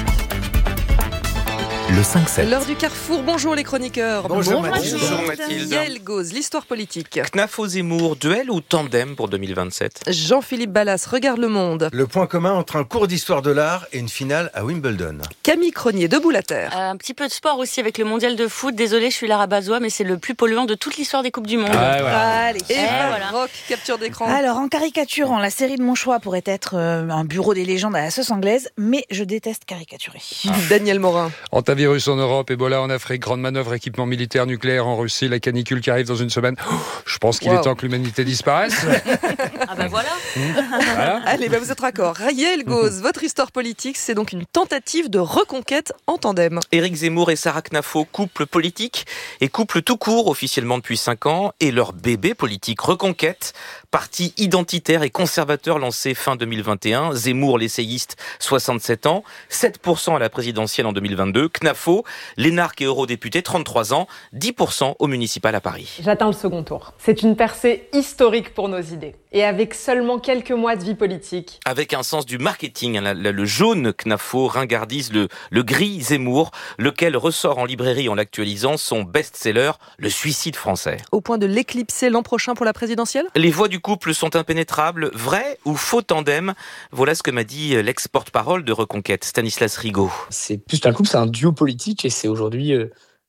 Le cinq sept. L'heure du carrefour. Bonjour les chroniqueurs. Bonjour, Mathilde. Bonjour Mathilde. Yael Gauz, l'histoire politique. Knafo Zemmour, duel ou tandem pour deux mille vingt-sept ? Jean-Philippe Ballas, regarde le monde. Le point commun entre un cours d'histoire de l'art et une finale à Wimbledon. Camille Cronier, debout la terre. Euh, un petit peu de sport aussi avec le mondial de foot. Désolée, je suis la rabat-joie, mais c'est le plus polluant de toute l'histoire des Coupes du Monde. Ah, voilà. Allez, et Eva voilà. Rock, capture d'écran. Alors, en caricaturant, la série de mon choix pourrait être euh, un bureau des légendes à la sauce anglaise, mais je déteste caricaturer. Ah. Daniel Morin. Antivirus en Europe, Ebola en Afrique, grande manœuvre, équipement militaire nucléaire en Russie, la canicule qui arrive dans une semaine. Oh, je pense qu'il wow. est temps que l'humanité disparaisse. Ah ben voilà. voilà. Allez, bah vous êtes raccord. Yael Gauz, votre histoire politique, c'est donc une tentative de reconquête en tandem. Éric Zemmour et Sarah Knafo, couple politique et couple tout court officiellement depuis cinq ans, et leur bébé politique Reconquête, parti identitaire et conservateur lancé fin deux mille vingt et un. Zemmour, l'essayiste, soixante-sept ans, sept pour cent à la présidentielle en deux mille vingt-deux. Knafo, l'énarque et eurodéputé, trente-trois ans, dix pour cent au municipal à Paris. J'atteins le second tour. C'est une percée historique pour nos idées. Et avec seulement quelques mois de vie politique. Avec un sens du marketing, hein, le, le jaune Knafo ringardise le, le gris Zemmour, lequel ressort en librairie en l'actualisant son best-seller, Le suicide français. Au point de l'éclipser l'an prochain pour la présidentielle ? Les voix du couple sont impénétrables, vrai ou faux tandem ? Voilà ce que m'a dit l'ex-porte-parole de Reconquête, Stanislas Rigaud. C'est plus qu'un couple, c'est un duo politique et c'est aujourd'hui euh,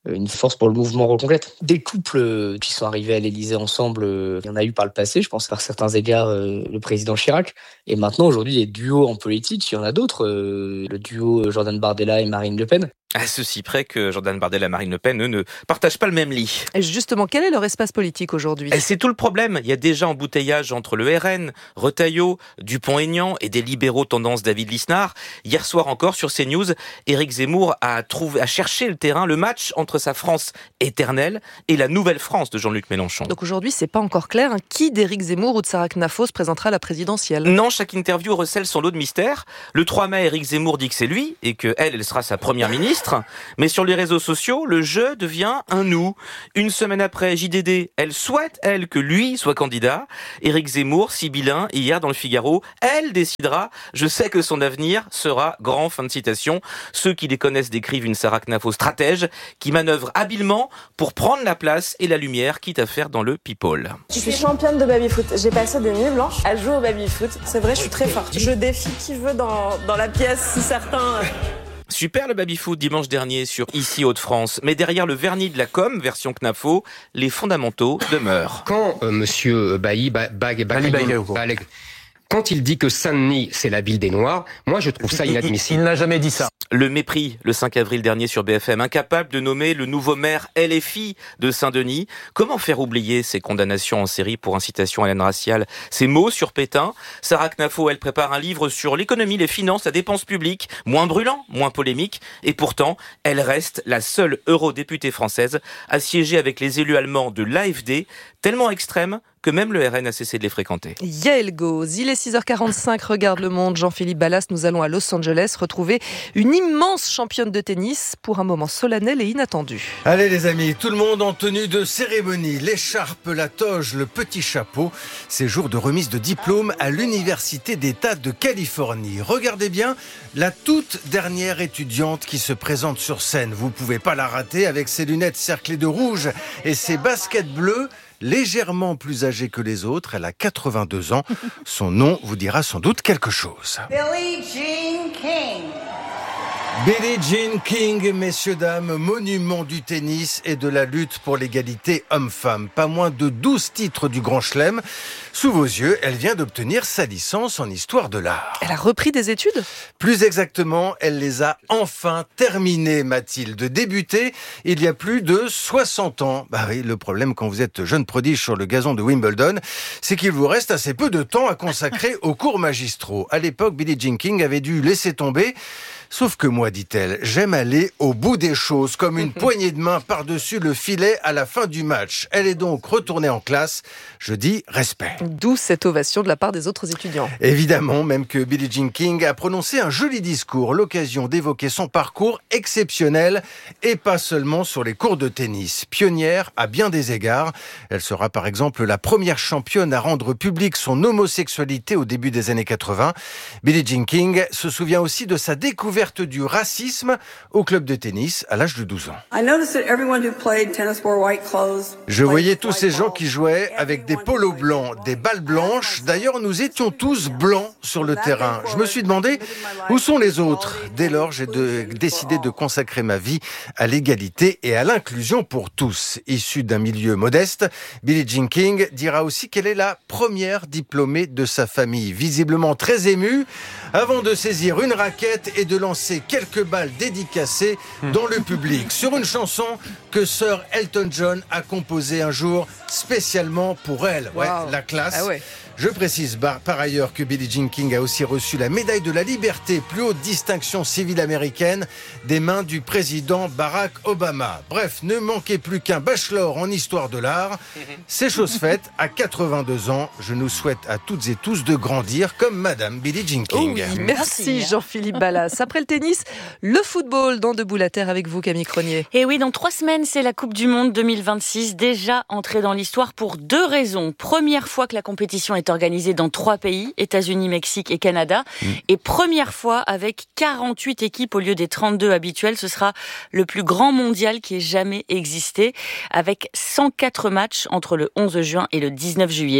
une force pour le mouvement Reconquête. Des couples qui sont arrivés à l'Élysée ensemble, il y en a eu par le passé, je pense par certains égards le président Chirac. Et maintenant, aujourd'hui, les duos en politique, il y en a d'autres. Le duo Jordan Bardella et Marine Le Pen. À ceci près que Jordan Bardella et Marine Le Pen, eux, ne partagent pas le même lit. Et justement, quel est leur espace politique aujourd'hui ? Et c'est tout le problème. Il y a déjà embouteillage entre le R N, Retailleau, Dupont-Aignan et des libéraux tendance David Lisnard. Hier soir encore, sur CNews, Éric Zemmour a, trouvé, a cherché le terrain, le match entre sa France éternelle et la nouvelle France de Jean-Luc Mélenchon. Donc aujourd'hui, c'est pas encore clair hein, qui d'Éric Zemmour ou de Sarah Knafo se présentera à la présidentielle. Non, chaque interview recèle son lot de mystère. Le trois mai, Éric Zemmour dit que c'est lui et qu'elle, elle sera sa première ministre. Mais sur les réseaux sociaux, le jeu devient un nous. Une semaine après, J D D, elle souhaite, elle, que lui soit candidat. Éric Zemmour, sibyllin, hier dans le Figaro, elle décidera. Je sais que son avenir sera grand. Fin de citation. Ceux qui les connaissent décrivent une Sarah Knafo stratège qui manœuvre habilement pour prendre la place et la lumière, quitte à faire dans le people. Je suis championne de baby-foot. J'ai passé des nuits blanches à jouer au baby-foot. C'est vrai, je suis très forte. Je défie qui veut dans, dans la pièce, si certains... Super le baby-foot dimanche dernier sur Ici Hauts-de-France. Mais derrière le vernis de la com, version Knafo, les fondamentaux demeurent. Quand euh, monsieur Bailly, ba, ba, ba, ba, quand il dit que Saint-Denis, c'est la ville des Noirs, moi je trouve ça inadmissible. Il, il, il n'a jamais dit ça. Le mépris, le cinq avril dernier sur B F M, incapable de nommer le nouveau maire L F I de Saint-Denis. Comment faire oublier ces condamnations en série pour incitation à la haine raciale, ces mots sur Pétain? Sarah Knafo, elle prépare un livre sur l'économie, les finances, la dépense publique, moins brûlant, moins polémique, et pourtant, elle reste la seule eurodéputée française à siéger avec les élus allemands de l'A F D, tellement extrême que même le R N a cessé de les fréquenter. Yael Gauze, il est six heures quarante-cinq, regarde le monde, Jean-Philippe Ballas, nous allons à Los Angeles retrouver une immense championne de tennis pour un moment solennel et inattendu. Allez les amis, tout le monde en tenue de cérémonie, l'écharpe, la toge, le petit chapeau, c'est jour de remise de diplôme à l'Université d'État de Californie. Regardez bien, la toute dernière étudiante qui se présente sur scène, vous pouvez pas la rater avec ses lunettes cerclées de rouge et ses baskets bleues. Légèrement plus âgée que les autres, elle a quatre-vingt-deux ans. Son nom vous dira sans doute quelque chose. Billie Jean King. Billie Jean King, messieurs, dames, monument du tennis et de la lutte pour l'égalité homme-femme. Pas moins de douze titres du Grand Chelem. Sous vos yeux, elle vient d'obtenir sa licence en histoire de l'art. Elle a repris des études ? Plus exactement, elle les a enfin terminées, Mathilde. Débutées il y a plus de soixante ans. Bah oui, le problème quand vous êtes jeune prodige sur le gazon de Wimbledon, c'est qu'il vous reste assez peu de temps à consacrer aux cours magistraux. À l'époque, Billie Jean King avait dû laisser tomber. Sauf que moi, dit-elle, j'aime aller au bout des choses, comme une poignée de main par-dessus le filet à la fin du match. Elle est donc retournée en classe. Je dis respect. D'où cette ovation de la part des autres étudiants. Évidemment, même que Billie Jean King a prononcé un joli discours, l'occasion d'évoquer son parcours exceptionnel et pas seulement sur les cours de tennis. Pionnière à bien des égards, elle sera par exemple la première championne à rendre publique son homosexualité au début des années quatre-vingts. Billie Jean King se souvient aussi de sa découverte du racisme au club de tennis à l'âge de douze ans. Je voyais tous ces gens qui jouaient avec des polos blancs, des balles blanches. D'ailleurs, nous étions tous blancs sur le terrain. Je me suis demandé où sont les autres. Dès lors, j'ai de, décidé de consacrer ma vie à l'égalité et à l'inclusion pour tous. Issue d'un milieu modeste, Billie Jean King dira aussi qu'elle est la première diplômée de sa famille. Visiblement très émue, avant de saisir une raquette et de lancer quelques balles dédicacées dans le public sur une chanson que Sir Elton John a composée un jour spécialement pour elle. Ouais, wow. La classe. Ah ouais. Je précise par ailleurs que Billie Jean King a aussi reçu la médaille de la liberté, plus haute distinction civile américaine, des mains du président Barack Obama. Bref, ne manquez plus qu'un bachelor en histoire de l'art. C'est chose faite, à quatre-vingt-deux ans, je nous souhaite à toutes et tous de grandir comme Madame Billie Jean King. Oh oui, merci Jean-Philippe Ballas. Après le tennis, le football dans Debout la Terre avec vous, Camille Cronier. Et oui, dans trois semaines, c'est la Coupe du Monde deux mille vingt-six, déjà entrée dans l'histoire pour deux raisons. Première fois que la compétition est organisée dans trois pays, États-Unis, Mexique et Canada. Mmh. Et première fois avec quarante-huit équipes au lieu des trente-deux habituelles. Ce sera le plus grand mondial qui ait jamais existé, avec cent quatre matchs entre le onze juin et le dix-neuf juillet. Mais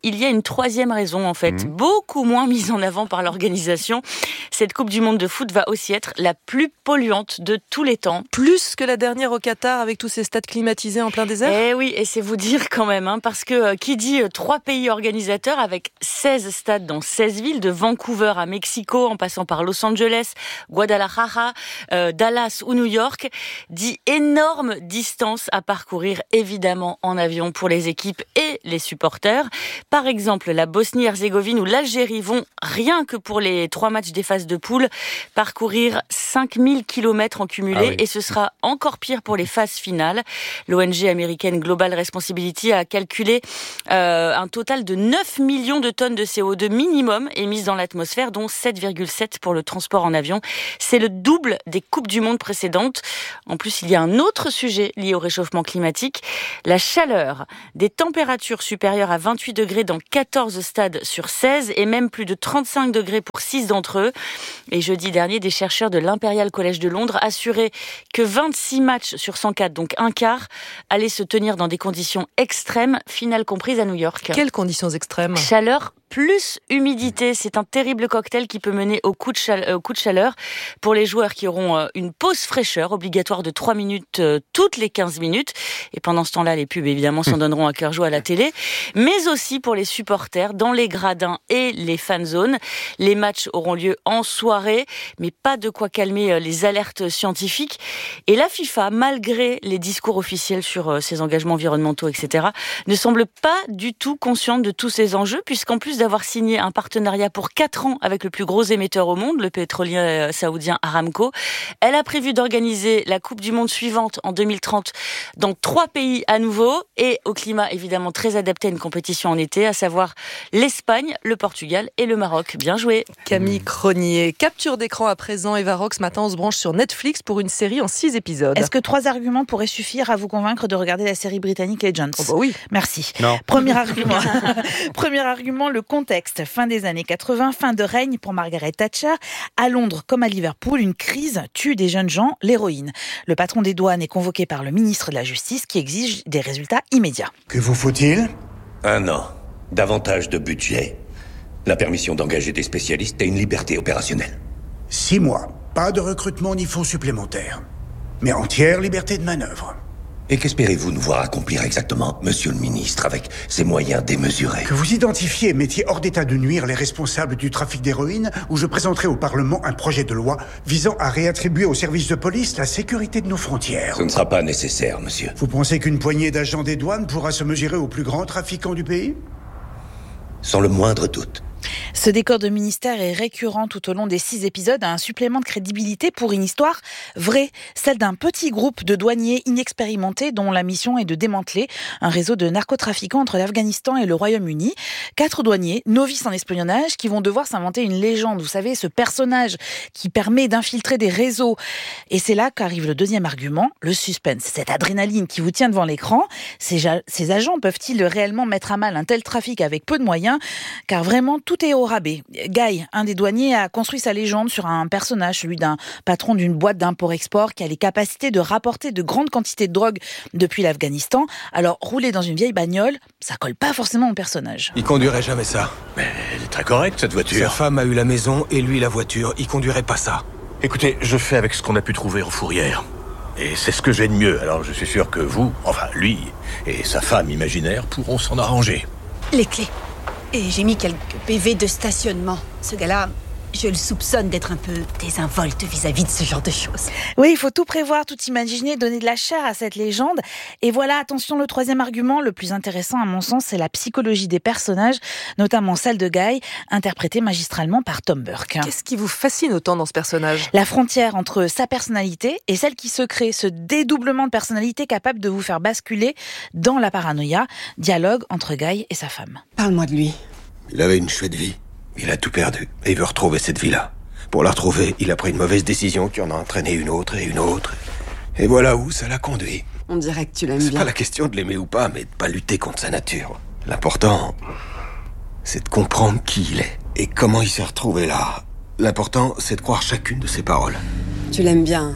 il y a une troisième raison en fait, mmh. beaucoup moins mise en avant par l'organisation. Cette Coupe du Monde de foot va aussi être la plus polluante de tous les temps. Plus que la dernière au Qatar avec tous ces stades climatisés en plein désert ? Eh oui, et c'est vous dire quand même, hein, parce que euh, qui dit euh, trois pays organisateurs avec seize stades dans seize villes, de Vancouver à Mexico en passant par Los Angeles, Guadalajara, euh, Dallas ou New York, dit énorme distance à parcourir évidemment en avion pour les équipes et les supporters. Par exemple, la Bosnie-Herzégovine ou l'Algérie vont, rien que pour les trois matchs des phases de poule, parcourir cinq mille kilomètres en cumulé, ah oui. et ce sera encore pire pour les phases finales. L'O N G américaine Global Responsibility a calculé euh, un total de neuf millions de tonnes de C O deux minimum émises dans l'atmosphère, dont sept virgule sept pour le transport en avion. C'est le double des Coupes du Monde précédentes. En plus, il y a un autre sujet lié au réchauffement climatique, la chaleur. Des températures supérieures à vingt-huit degrés dans quatorze stades sur seize et même plus de trente-cinq degrés pour six d'entre eux. Et jeudi dernier, des chercheurs de l'Imperial College de Londres assuraient que vingt-six matchs sur cent quatre, donc un quart, allaient se tenir dans des conditions extrêmes, finale comprise à New York. Quelles conditions extrêmes ? Chaleur plus humidité, c'est un terrible cocktail qui peut mener au coup de chaleur, au coup de chaleur pour les joueurs qui auront une pause fraîcheur obligatoire de trois minutes euh, toutes les quinze minutes. Et pendant ce temps-là, les pubs évidemment s'en donneront à cœur joie à la télé, mais aussi pour les supporters dans les gradins et les fan zones. Les matchs auront lieu en soirée, mais pas de quoi calmer les alertes scientifiques. Et la FIFA, malgré les discours officiels sur ses engagements environnementaux, et cetera, ne semble pas du tout consciente de tous ces enjeux, puisqu'en plus d'avoir signé un partenariat pour quatre ans avec le plus gros émetteur au monde, le pétrolier saoudien Aramco. Elle a prévu d'organiser la Coupe du Monde suivante en deux mille trente dans trois pays à nouveau et au climat évidemment très adapté à une compétition en été, à savoir l'Espagne, le Portugal et le Maroc. Bien joué. Camille Cronier. Capture d'écran à présent. Eva Rock, ce matin on se branche sur Netflix pour une série en six épisodes. Est-ce que trois arguments pourraient suffire à vous convaincre de regarder la série britannique Legends ? Oh bah oui. Merci. Non. Premier argument. Premier argument, le contexte. Fin des années quatre-vingts, fin de règne pour Margaret Thatcher. À Londres comme à Liverpool, une crise tue des jeunes gens, l'héroïne. Le patron des douanes est convoqué par le ministre de la Justice qui exige des résultats immédiats. Que vous faut-il ? Un an. Davantage de budget. La permission d'engager des spécialistes et une liberté opérationnelle. Six mois. Pas de recrutement ni fonds supplémentaires. Mais entière liberté de manœuvre. Et qu'espérez-vous nous voir accomplir exactement, monsieur le ministre, avec ces moyens démesurés ? Que vous identifiez et mettiez hors d'état de nuire les responsables du trafic d'héroïne, ou je présenterai au Parlement un projet de loi visant à réattribuer aux services de police la sécurité de nos frontières. Ce ne sera pas nécessaire, monsieur. Vous pensez qu'une poignée d'agents des douanes pourra se mesurer aux plus grands trafiquants du pays ? Sans le moindre doute. Ce décor de ministère est récurrent tout au long des six épisodes, un supplément de crédibilité pour une histoire vraie, celle d'un petit groupe de douaniers inexpérimentés dont la mission est de démanteler un réseau de narcotrafiquants entre l'Afghanistan et le Royaume-Uni. Quatre douaniers, novices en espionnage, qui vont devoir s'inventer une légende, vous savez, ce personnage qui permet d'infiltrer des réseaux. Et c'est là qu'arrive le deuxième argument, le suspense, cette adrénaline qui vous tient devant l'écran. Ces, ja- ces agents peuvent-ils réellement mettre à mal un tel trafic avec peu de moyens ? Car vraiment, tout est au rabais. Guy, un des douaniers, a construit sa légende sur un personnage, celui d'un patron d'une boîte d'import-export qui a les capacités de rapporter de grandes quantités de drogue depuis l'Afghanistan. Alors, rouler dans une vieille bagnole, ça colle pas forcément au personnage. Il conduirait jamais ça. Mais elle est très correcte, cette voiture. Sa femme a eu la maison et lui la voiture. Il conduirait pas ça. Écoutez, je fais avec ce qu'on a pu trouver en fourrière. Et c'est ce que j'ai de mieux. Alors je suis sûr que vous, enfin lui et sa femme imaginaire pourront s'en arranger. Les clés. Et j'ai mis quelques P V de stationnement. Ce gars-là, je le soupçonne d'être un peu désinvolte vis-à-vis de ce genre de choses. Oui, il faut tout prévoir, tout imaginer, donner de la chair à cette légende. Et voilà, attention, le troisième argument, le plus intéressant à mon sens, c'est la psychologie des personnages, notamment celle de Guy, interprétée magistralement par Tom Burke. Qu'est-ce qui vous fascine autant dans ce personnage ? La frontière entre sa personnalité et celle qui se crée, ce dédoublement de personnalité capable de vous faire basculer dans la paranoïa. Dialogue entre Guy et sa femme. Parle-moi de lui. Il avait une chouette vie. Il a tout perdu et il veut retrouver cette vie-là. Pour la retrouver, il a pris une mauvaise décision qui en a entraîné une autre et une autre. Et voilà où ça l'a conduit. On dirait que tu l'aimes C'est bien. pas la question de l'aimer ou pas, mais de pas lutter contre sa nature. L'important, c'est de comprendre qui il est et comment il s'est retrouvé là. L'important, c'est de croire chacune de ses paroles. Tu l'aimes bien.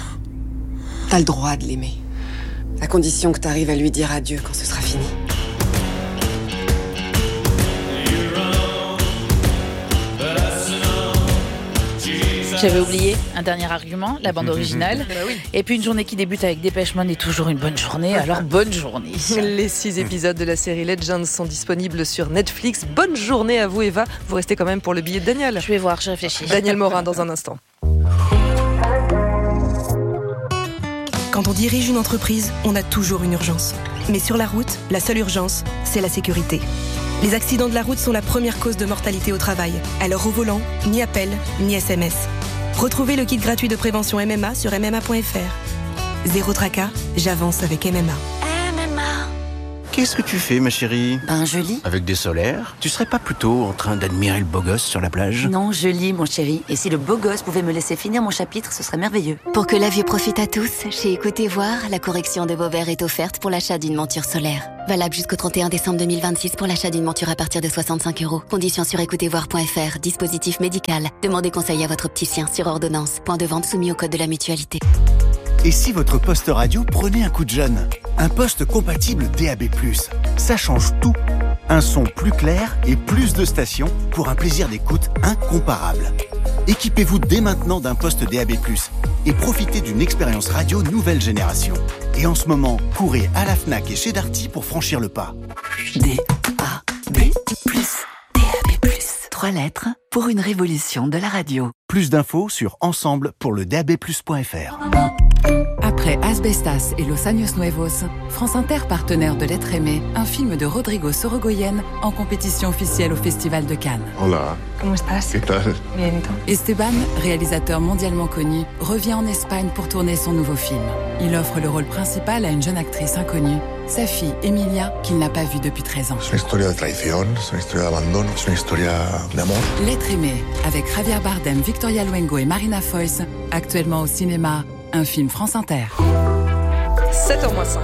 T'as le droit de l'aimer. À condition que t'arrives à lui dire adieu quand ce sera fini. J'avais oublié un dernier argument, la bande originale. Bah oui. Et puis une journée qui débute avec Dépêche Mode est toujours une bonne journée, alors bonne journée. Les six épisodes de la série Legends sont disponibles sur Netflix. Bonne journée à vous, Eva. Vous restez quand même pour le billet de Daniel. Je vais voir, je réfléchis. Daniel Morin dans un instant. Quand on dirige une entreprise, on a toujours une urgence. Mais sur la route, la seule urgence, c'est la sécurité. Les accidents de la route sont la première cause de mortalité au travail. Alors au volant, ni appel, ni S M S. Retrouvez le kit gratuit de prévention M M A sur m m a point f r. Zéro tracas, j'avance avec M M A. M M A. Qu'est-ce que tu fais, ma chérie? Ben, je lis. Avec des solaires? Tu serais pas plutôt en train d'admirer le beau gosse sur la plage? Non, je lis, mon chéri. Et si le beau gosse pouvait me laisser finir mon chapitre, ce serait merveilleux. Pour que la vue profite à tous, chez Écoutez Voir, la correction de vos verres est offerte pour l'achat d'une monture solaire. Valable jusqu'au trente et un décembre deux mille vingt-six pour l'achat d'une monture à partir de soixante-cinq euros. Conditions sur écoutez voir point f r. Dispositif médical. Demandez conseil à votre opticien sur ordonnance. Point de vente soumis au code de la mutualité. Et si votre poste radio prenait un coup de jeune? Un poste compatible D A B plus. Ça change tout. Un son plus clair et plus de stations pour un plaisir d'écoute incomparable. Équipez-vous dès maintenant d'un poste D A B plus et profitez d'une expérience radio nouvelle génération. Et en ce moment, courez à la Fnac et chez Darty pour franchir le pas. D A B plus. D A B plus. Trois lettres pour une révolution de la radio. Plus d'infos sur ensemble pour le d a b plus point f r. Après Asbestas et Los Años Nuevos, France Inter, partenaire de L'être aimé, un film de Rodrigo Sorogoyen en compétition officielle au Festival de Cannes. Hola. ¿Cómo estás? ¿Qué tal? Bien, ¿y tú? Esteban, réalisateur mondialement connu, revient en Espagne pour tourner son nouveau film. Il offre le rôle principal à une jeune actrice inconnue, sa fille Emilia, qu'il n'a pas vue depuis treize ans. Es una historia de traición, es una historia de abandono, es una historia de amor. L'être aimé, avec Javier Bardem, Victoria Luengo et Marina Foïs, actuellement au cinéma, un film France Inter. sept heures moins cinq.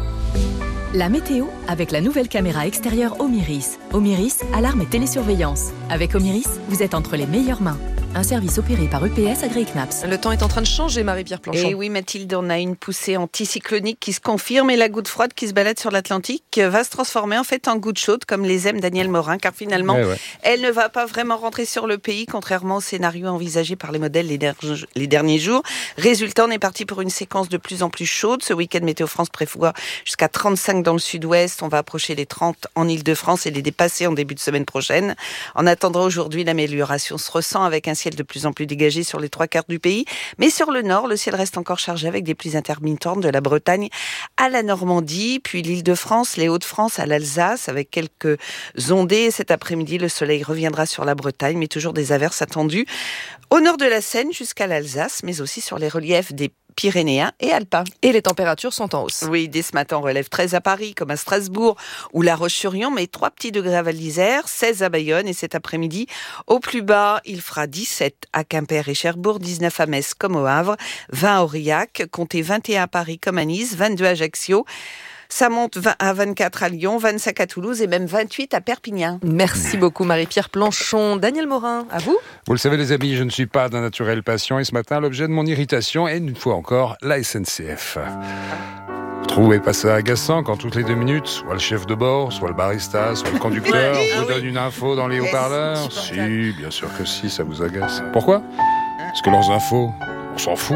La météo avec la nouvelle caméra extérieure Omiris. Omiris, alarme et télésurveillance. Avec Omiris, vous êtes entre les meilleures mains. Un service opéré par U P S agréé C N A P S. Le temps est en train de changer, Marie-Pierre Planchon. Et oui, Mathilde, on a une poussée anticyclonique qui se confirme et la goutte froide qui se balade sur l'Atlantique va se transformer en fait en goutte chaude, comme les aime Daniel Morin, car finalement, ouais, ouais. elle ne va pas vraiment rentrer sur le pays, contrairement au scénario envisagé par les modèles les, der- les derniers jours. Résultat, on est parti pour une séquence de plus en plus chaude. Ce week-end, Météo France prévoit jusqu'à trente-cinq dans le sud-ouest. On va approcher les trente en Ile-de-France et les dépasser en début de semaine prochaine. En attendant, aujourd'hui, l'amélioration se ressent avec un ciel de plus en plus dégagé sur les trois quarts du pays. Mais sur le nord, le ciel reste encore chargé avec des pluies intermittentes de la Bretagne à la Normandie, puis l'Île-de-France, les Hauts-de-France à l'Alsace avec quelques ondées. Cet après-midi, le soleil reviendra sur la Bretagne, mais toujours des averses attendues au nord de la Seine jusqu'à l'Alsace, mais aussi sur les reliefs des Pyrénéens et alpins. Et les températures sont en hausse. Oui, dès ce matin, on relève treize à Paris, comme à Strasbourg ou La Roche-sur-Yon, mais trois petits degrés à Val-d'Isère, seize à Bayonne, et cet après-midi, au plus bas, il fera dix-sept à Quimper et Cherbourg, dix-neuf à Metz comme au Havre, vingt à Aurillac, comptez vingt et un à Paris comme à Nice, vingt-deux à Ajaccio. Ça monte à vingt-quatre à Lyon, vingt-cinq à Toulouse et même vingt-huit à Perpignan. Merci beaucoup Marie-Pierre Planchon. Daniel Morin, à vous. Vous le savez les amis, je ne suis pas d'un naturel patient et ce matin, l'objet de mon irritation est une fois encore la S N C F. Vous trouvez pas ça agaçant quand toutes les deux minutes, soit le chef de bord, soit le barista, soit le conducteur ouais, vous ah donne oui. une info dans les haut-parleurs? Si, bien sûr que si, ça vous agace. Pourquoi? Parce que leurs infos, on s'en fout.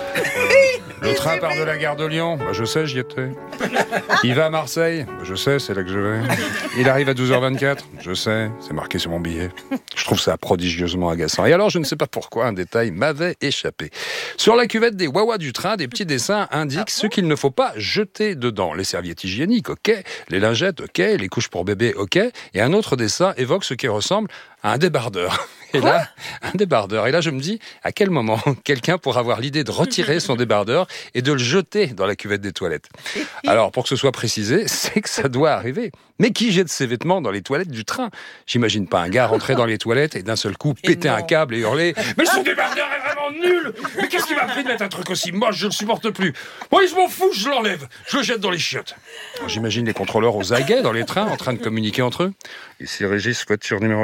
Le train part de la gare de Lyon, bah je sais, j'y étais. Il va à Marseille, bah je sais, c'est là que je vais. Il arrive à douze heures vingt-quatre, je sais, c'est marqué sur mon billet. Je trouve ça prodigieusement agaçant. Et alors, je ne sais pas pourquoi, un détail m'avait échappé. Sur la cuvette des Wawa du train, des petits dessins indiquent ce qu'il ne faut pas jeter dedans. Les serviettes hygiéniques, ok. Les lingettes, ok. Les couches pour bébé, ok. Et un autre dessin évoque ce qui ressemble à un débardeur. Et là, un débardeur. Et là, je me dis, à quel moment quelqu'un pourra avoir l'idée de retirer son débardeur et de le jeter dans la cuvette des toilettes? Alors, pour que ce soit précisé, c'est que ça doit arriver. Mais qui jette ses vêtements dans les toilettes du train? J'imagine pas un gars rentrer dans les toilettes et d'un seul coup péter un câble et hurler « Mais son débardeur est vraiment nul! Mais qu'est-ce qui m'a pris de mettre un truc aussi moche? Je le supporte plus! Moi, je m'en fous, je l'enlève! Je le jette dans les chiottes! » J'imagine les contrôleurs aux aguets dans les trains en train de communiquer entre eux. Ici Régis, voiture numéro quatre, Régis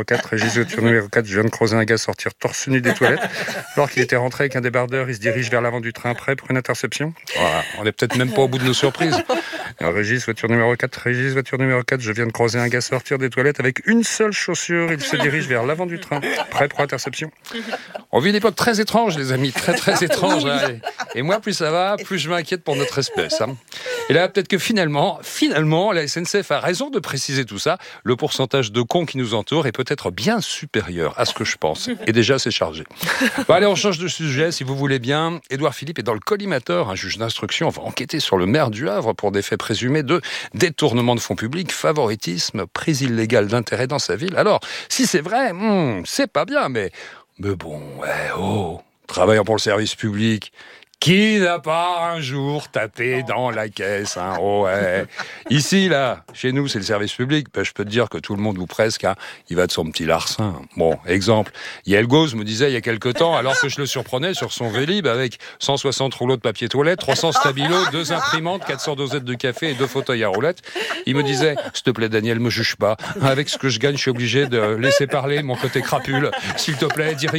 Régis, voiture numéro quatre, je viens de croiser un gars sortir torse nu des toilettes. Alors qu'il était rentré avec un débardeur, il se dirige vers l'avant du train prêt pour une interception. Voilà, on n'est peut-être même pas au bout de nos surprises. Alors, Régis, voiture numéro quatre, Régis, voiture numéro quatre, je viens de croiser un gars sortir des toilettes avec une seule chaussure. Il se dirige vers l'avant du train, prêt pour interception. On vit une époque très étrange, les amis, très très étrange. Hein. Et moi, plus ça va, plus je m'inquiète pour notre espèce. Hein. Et là, peut-être que finalement, finalement, la S N C F a raison de préciser tout ça. Le pourcentage de cons qui nous entourent est peut-être bien supérieur à ce que je pense. Et déjà, c'est chargé. Bon, allez, on change de sujet, si vous voulez bien. Édouard Philippe est dans le collimateur. Un juge d'instruction va enquêter sur le maire du Havre pour des faits présumés de détournement de fonds publics, favoritisme, prise illégale d'intérêt dans sa ville. Alors, si c'est vrai, hmm, c'est pas bien, mais... Mais bon, ouais, oh, travaillant pour le service public... Qui n'a pas un jour tapé dans la caisse, hein, oh ouais. Ici, là, chez nous, c'est le service public. Ben, je peux te dire que tout le monde, ou presque, hein, il va de son petit larcin. Bon, exemple, Yael Gauze me disait il y a quelque temps, alors que je le surprenais sur son Vélib avec cent soixante rouleaux de papier toilette, trois cents stabilos, deux imprimantes, quatre cents dosettes de café et deux fauteuils à roulettes. Il me disait, s'il te plaît, Daniel, me juge pas. Avec ce que je gagne, je suis obligé de laisser parler mon côté crapule. S'il te plaît, dis rien.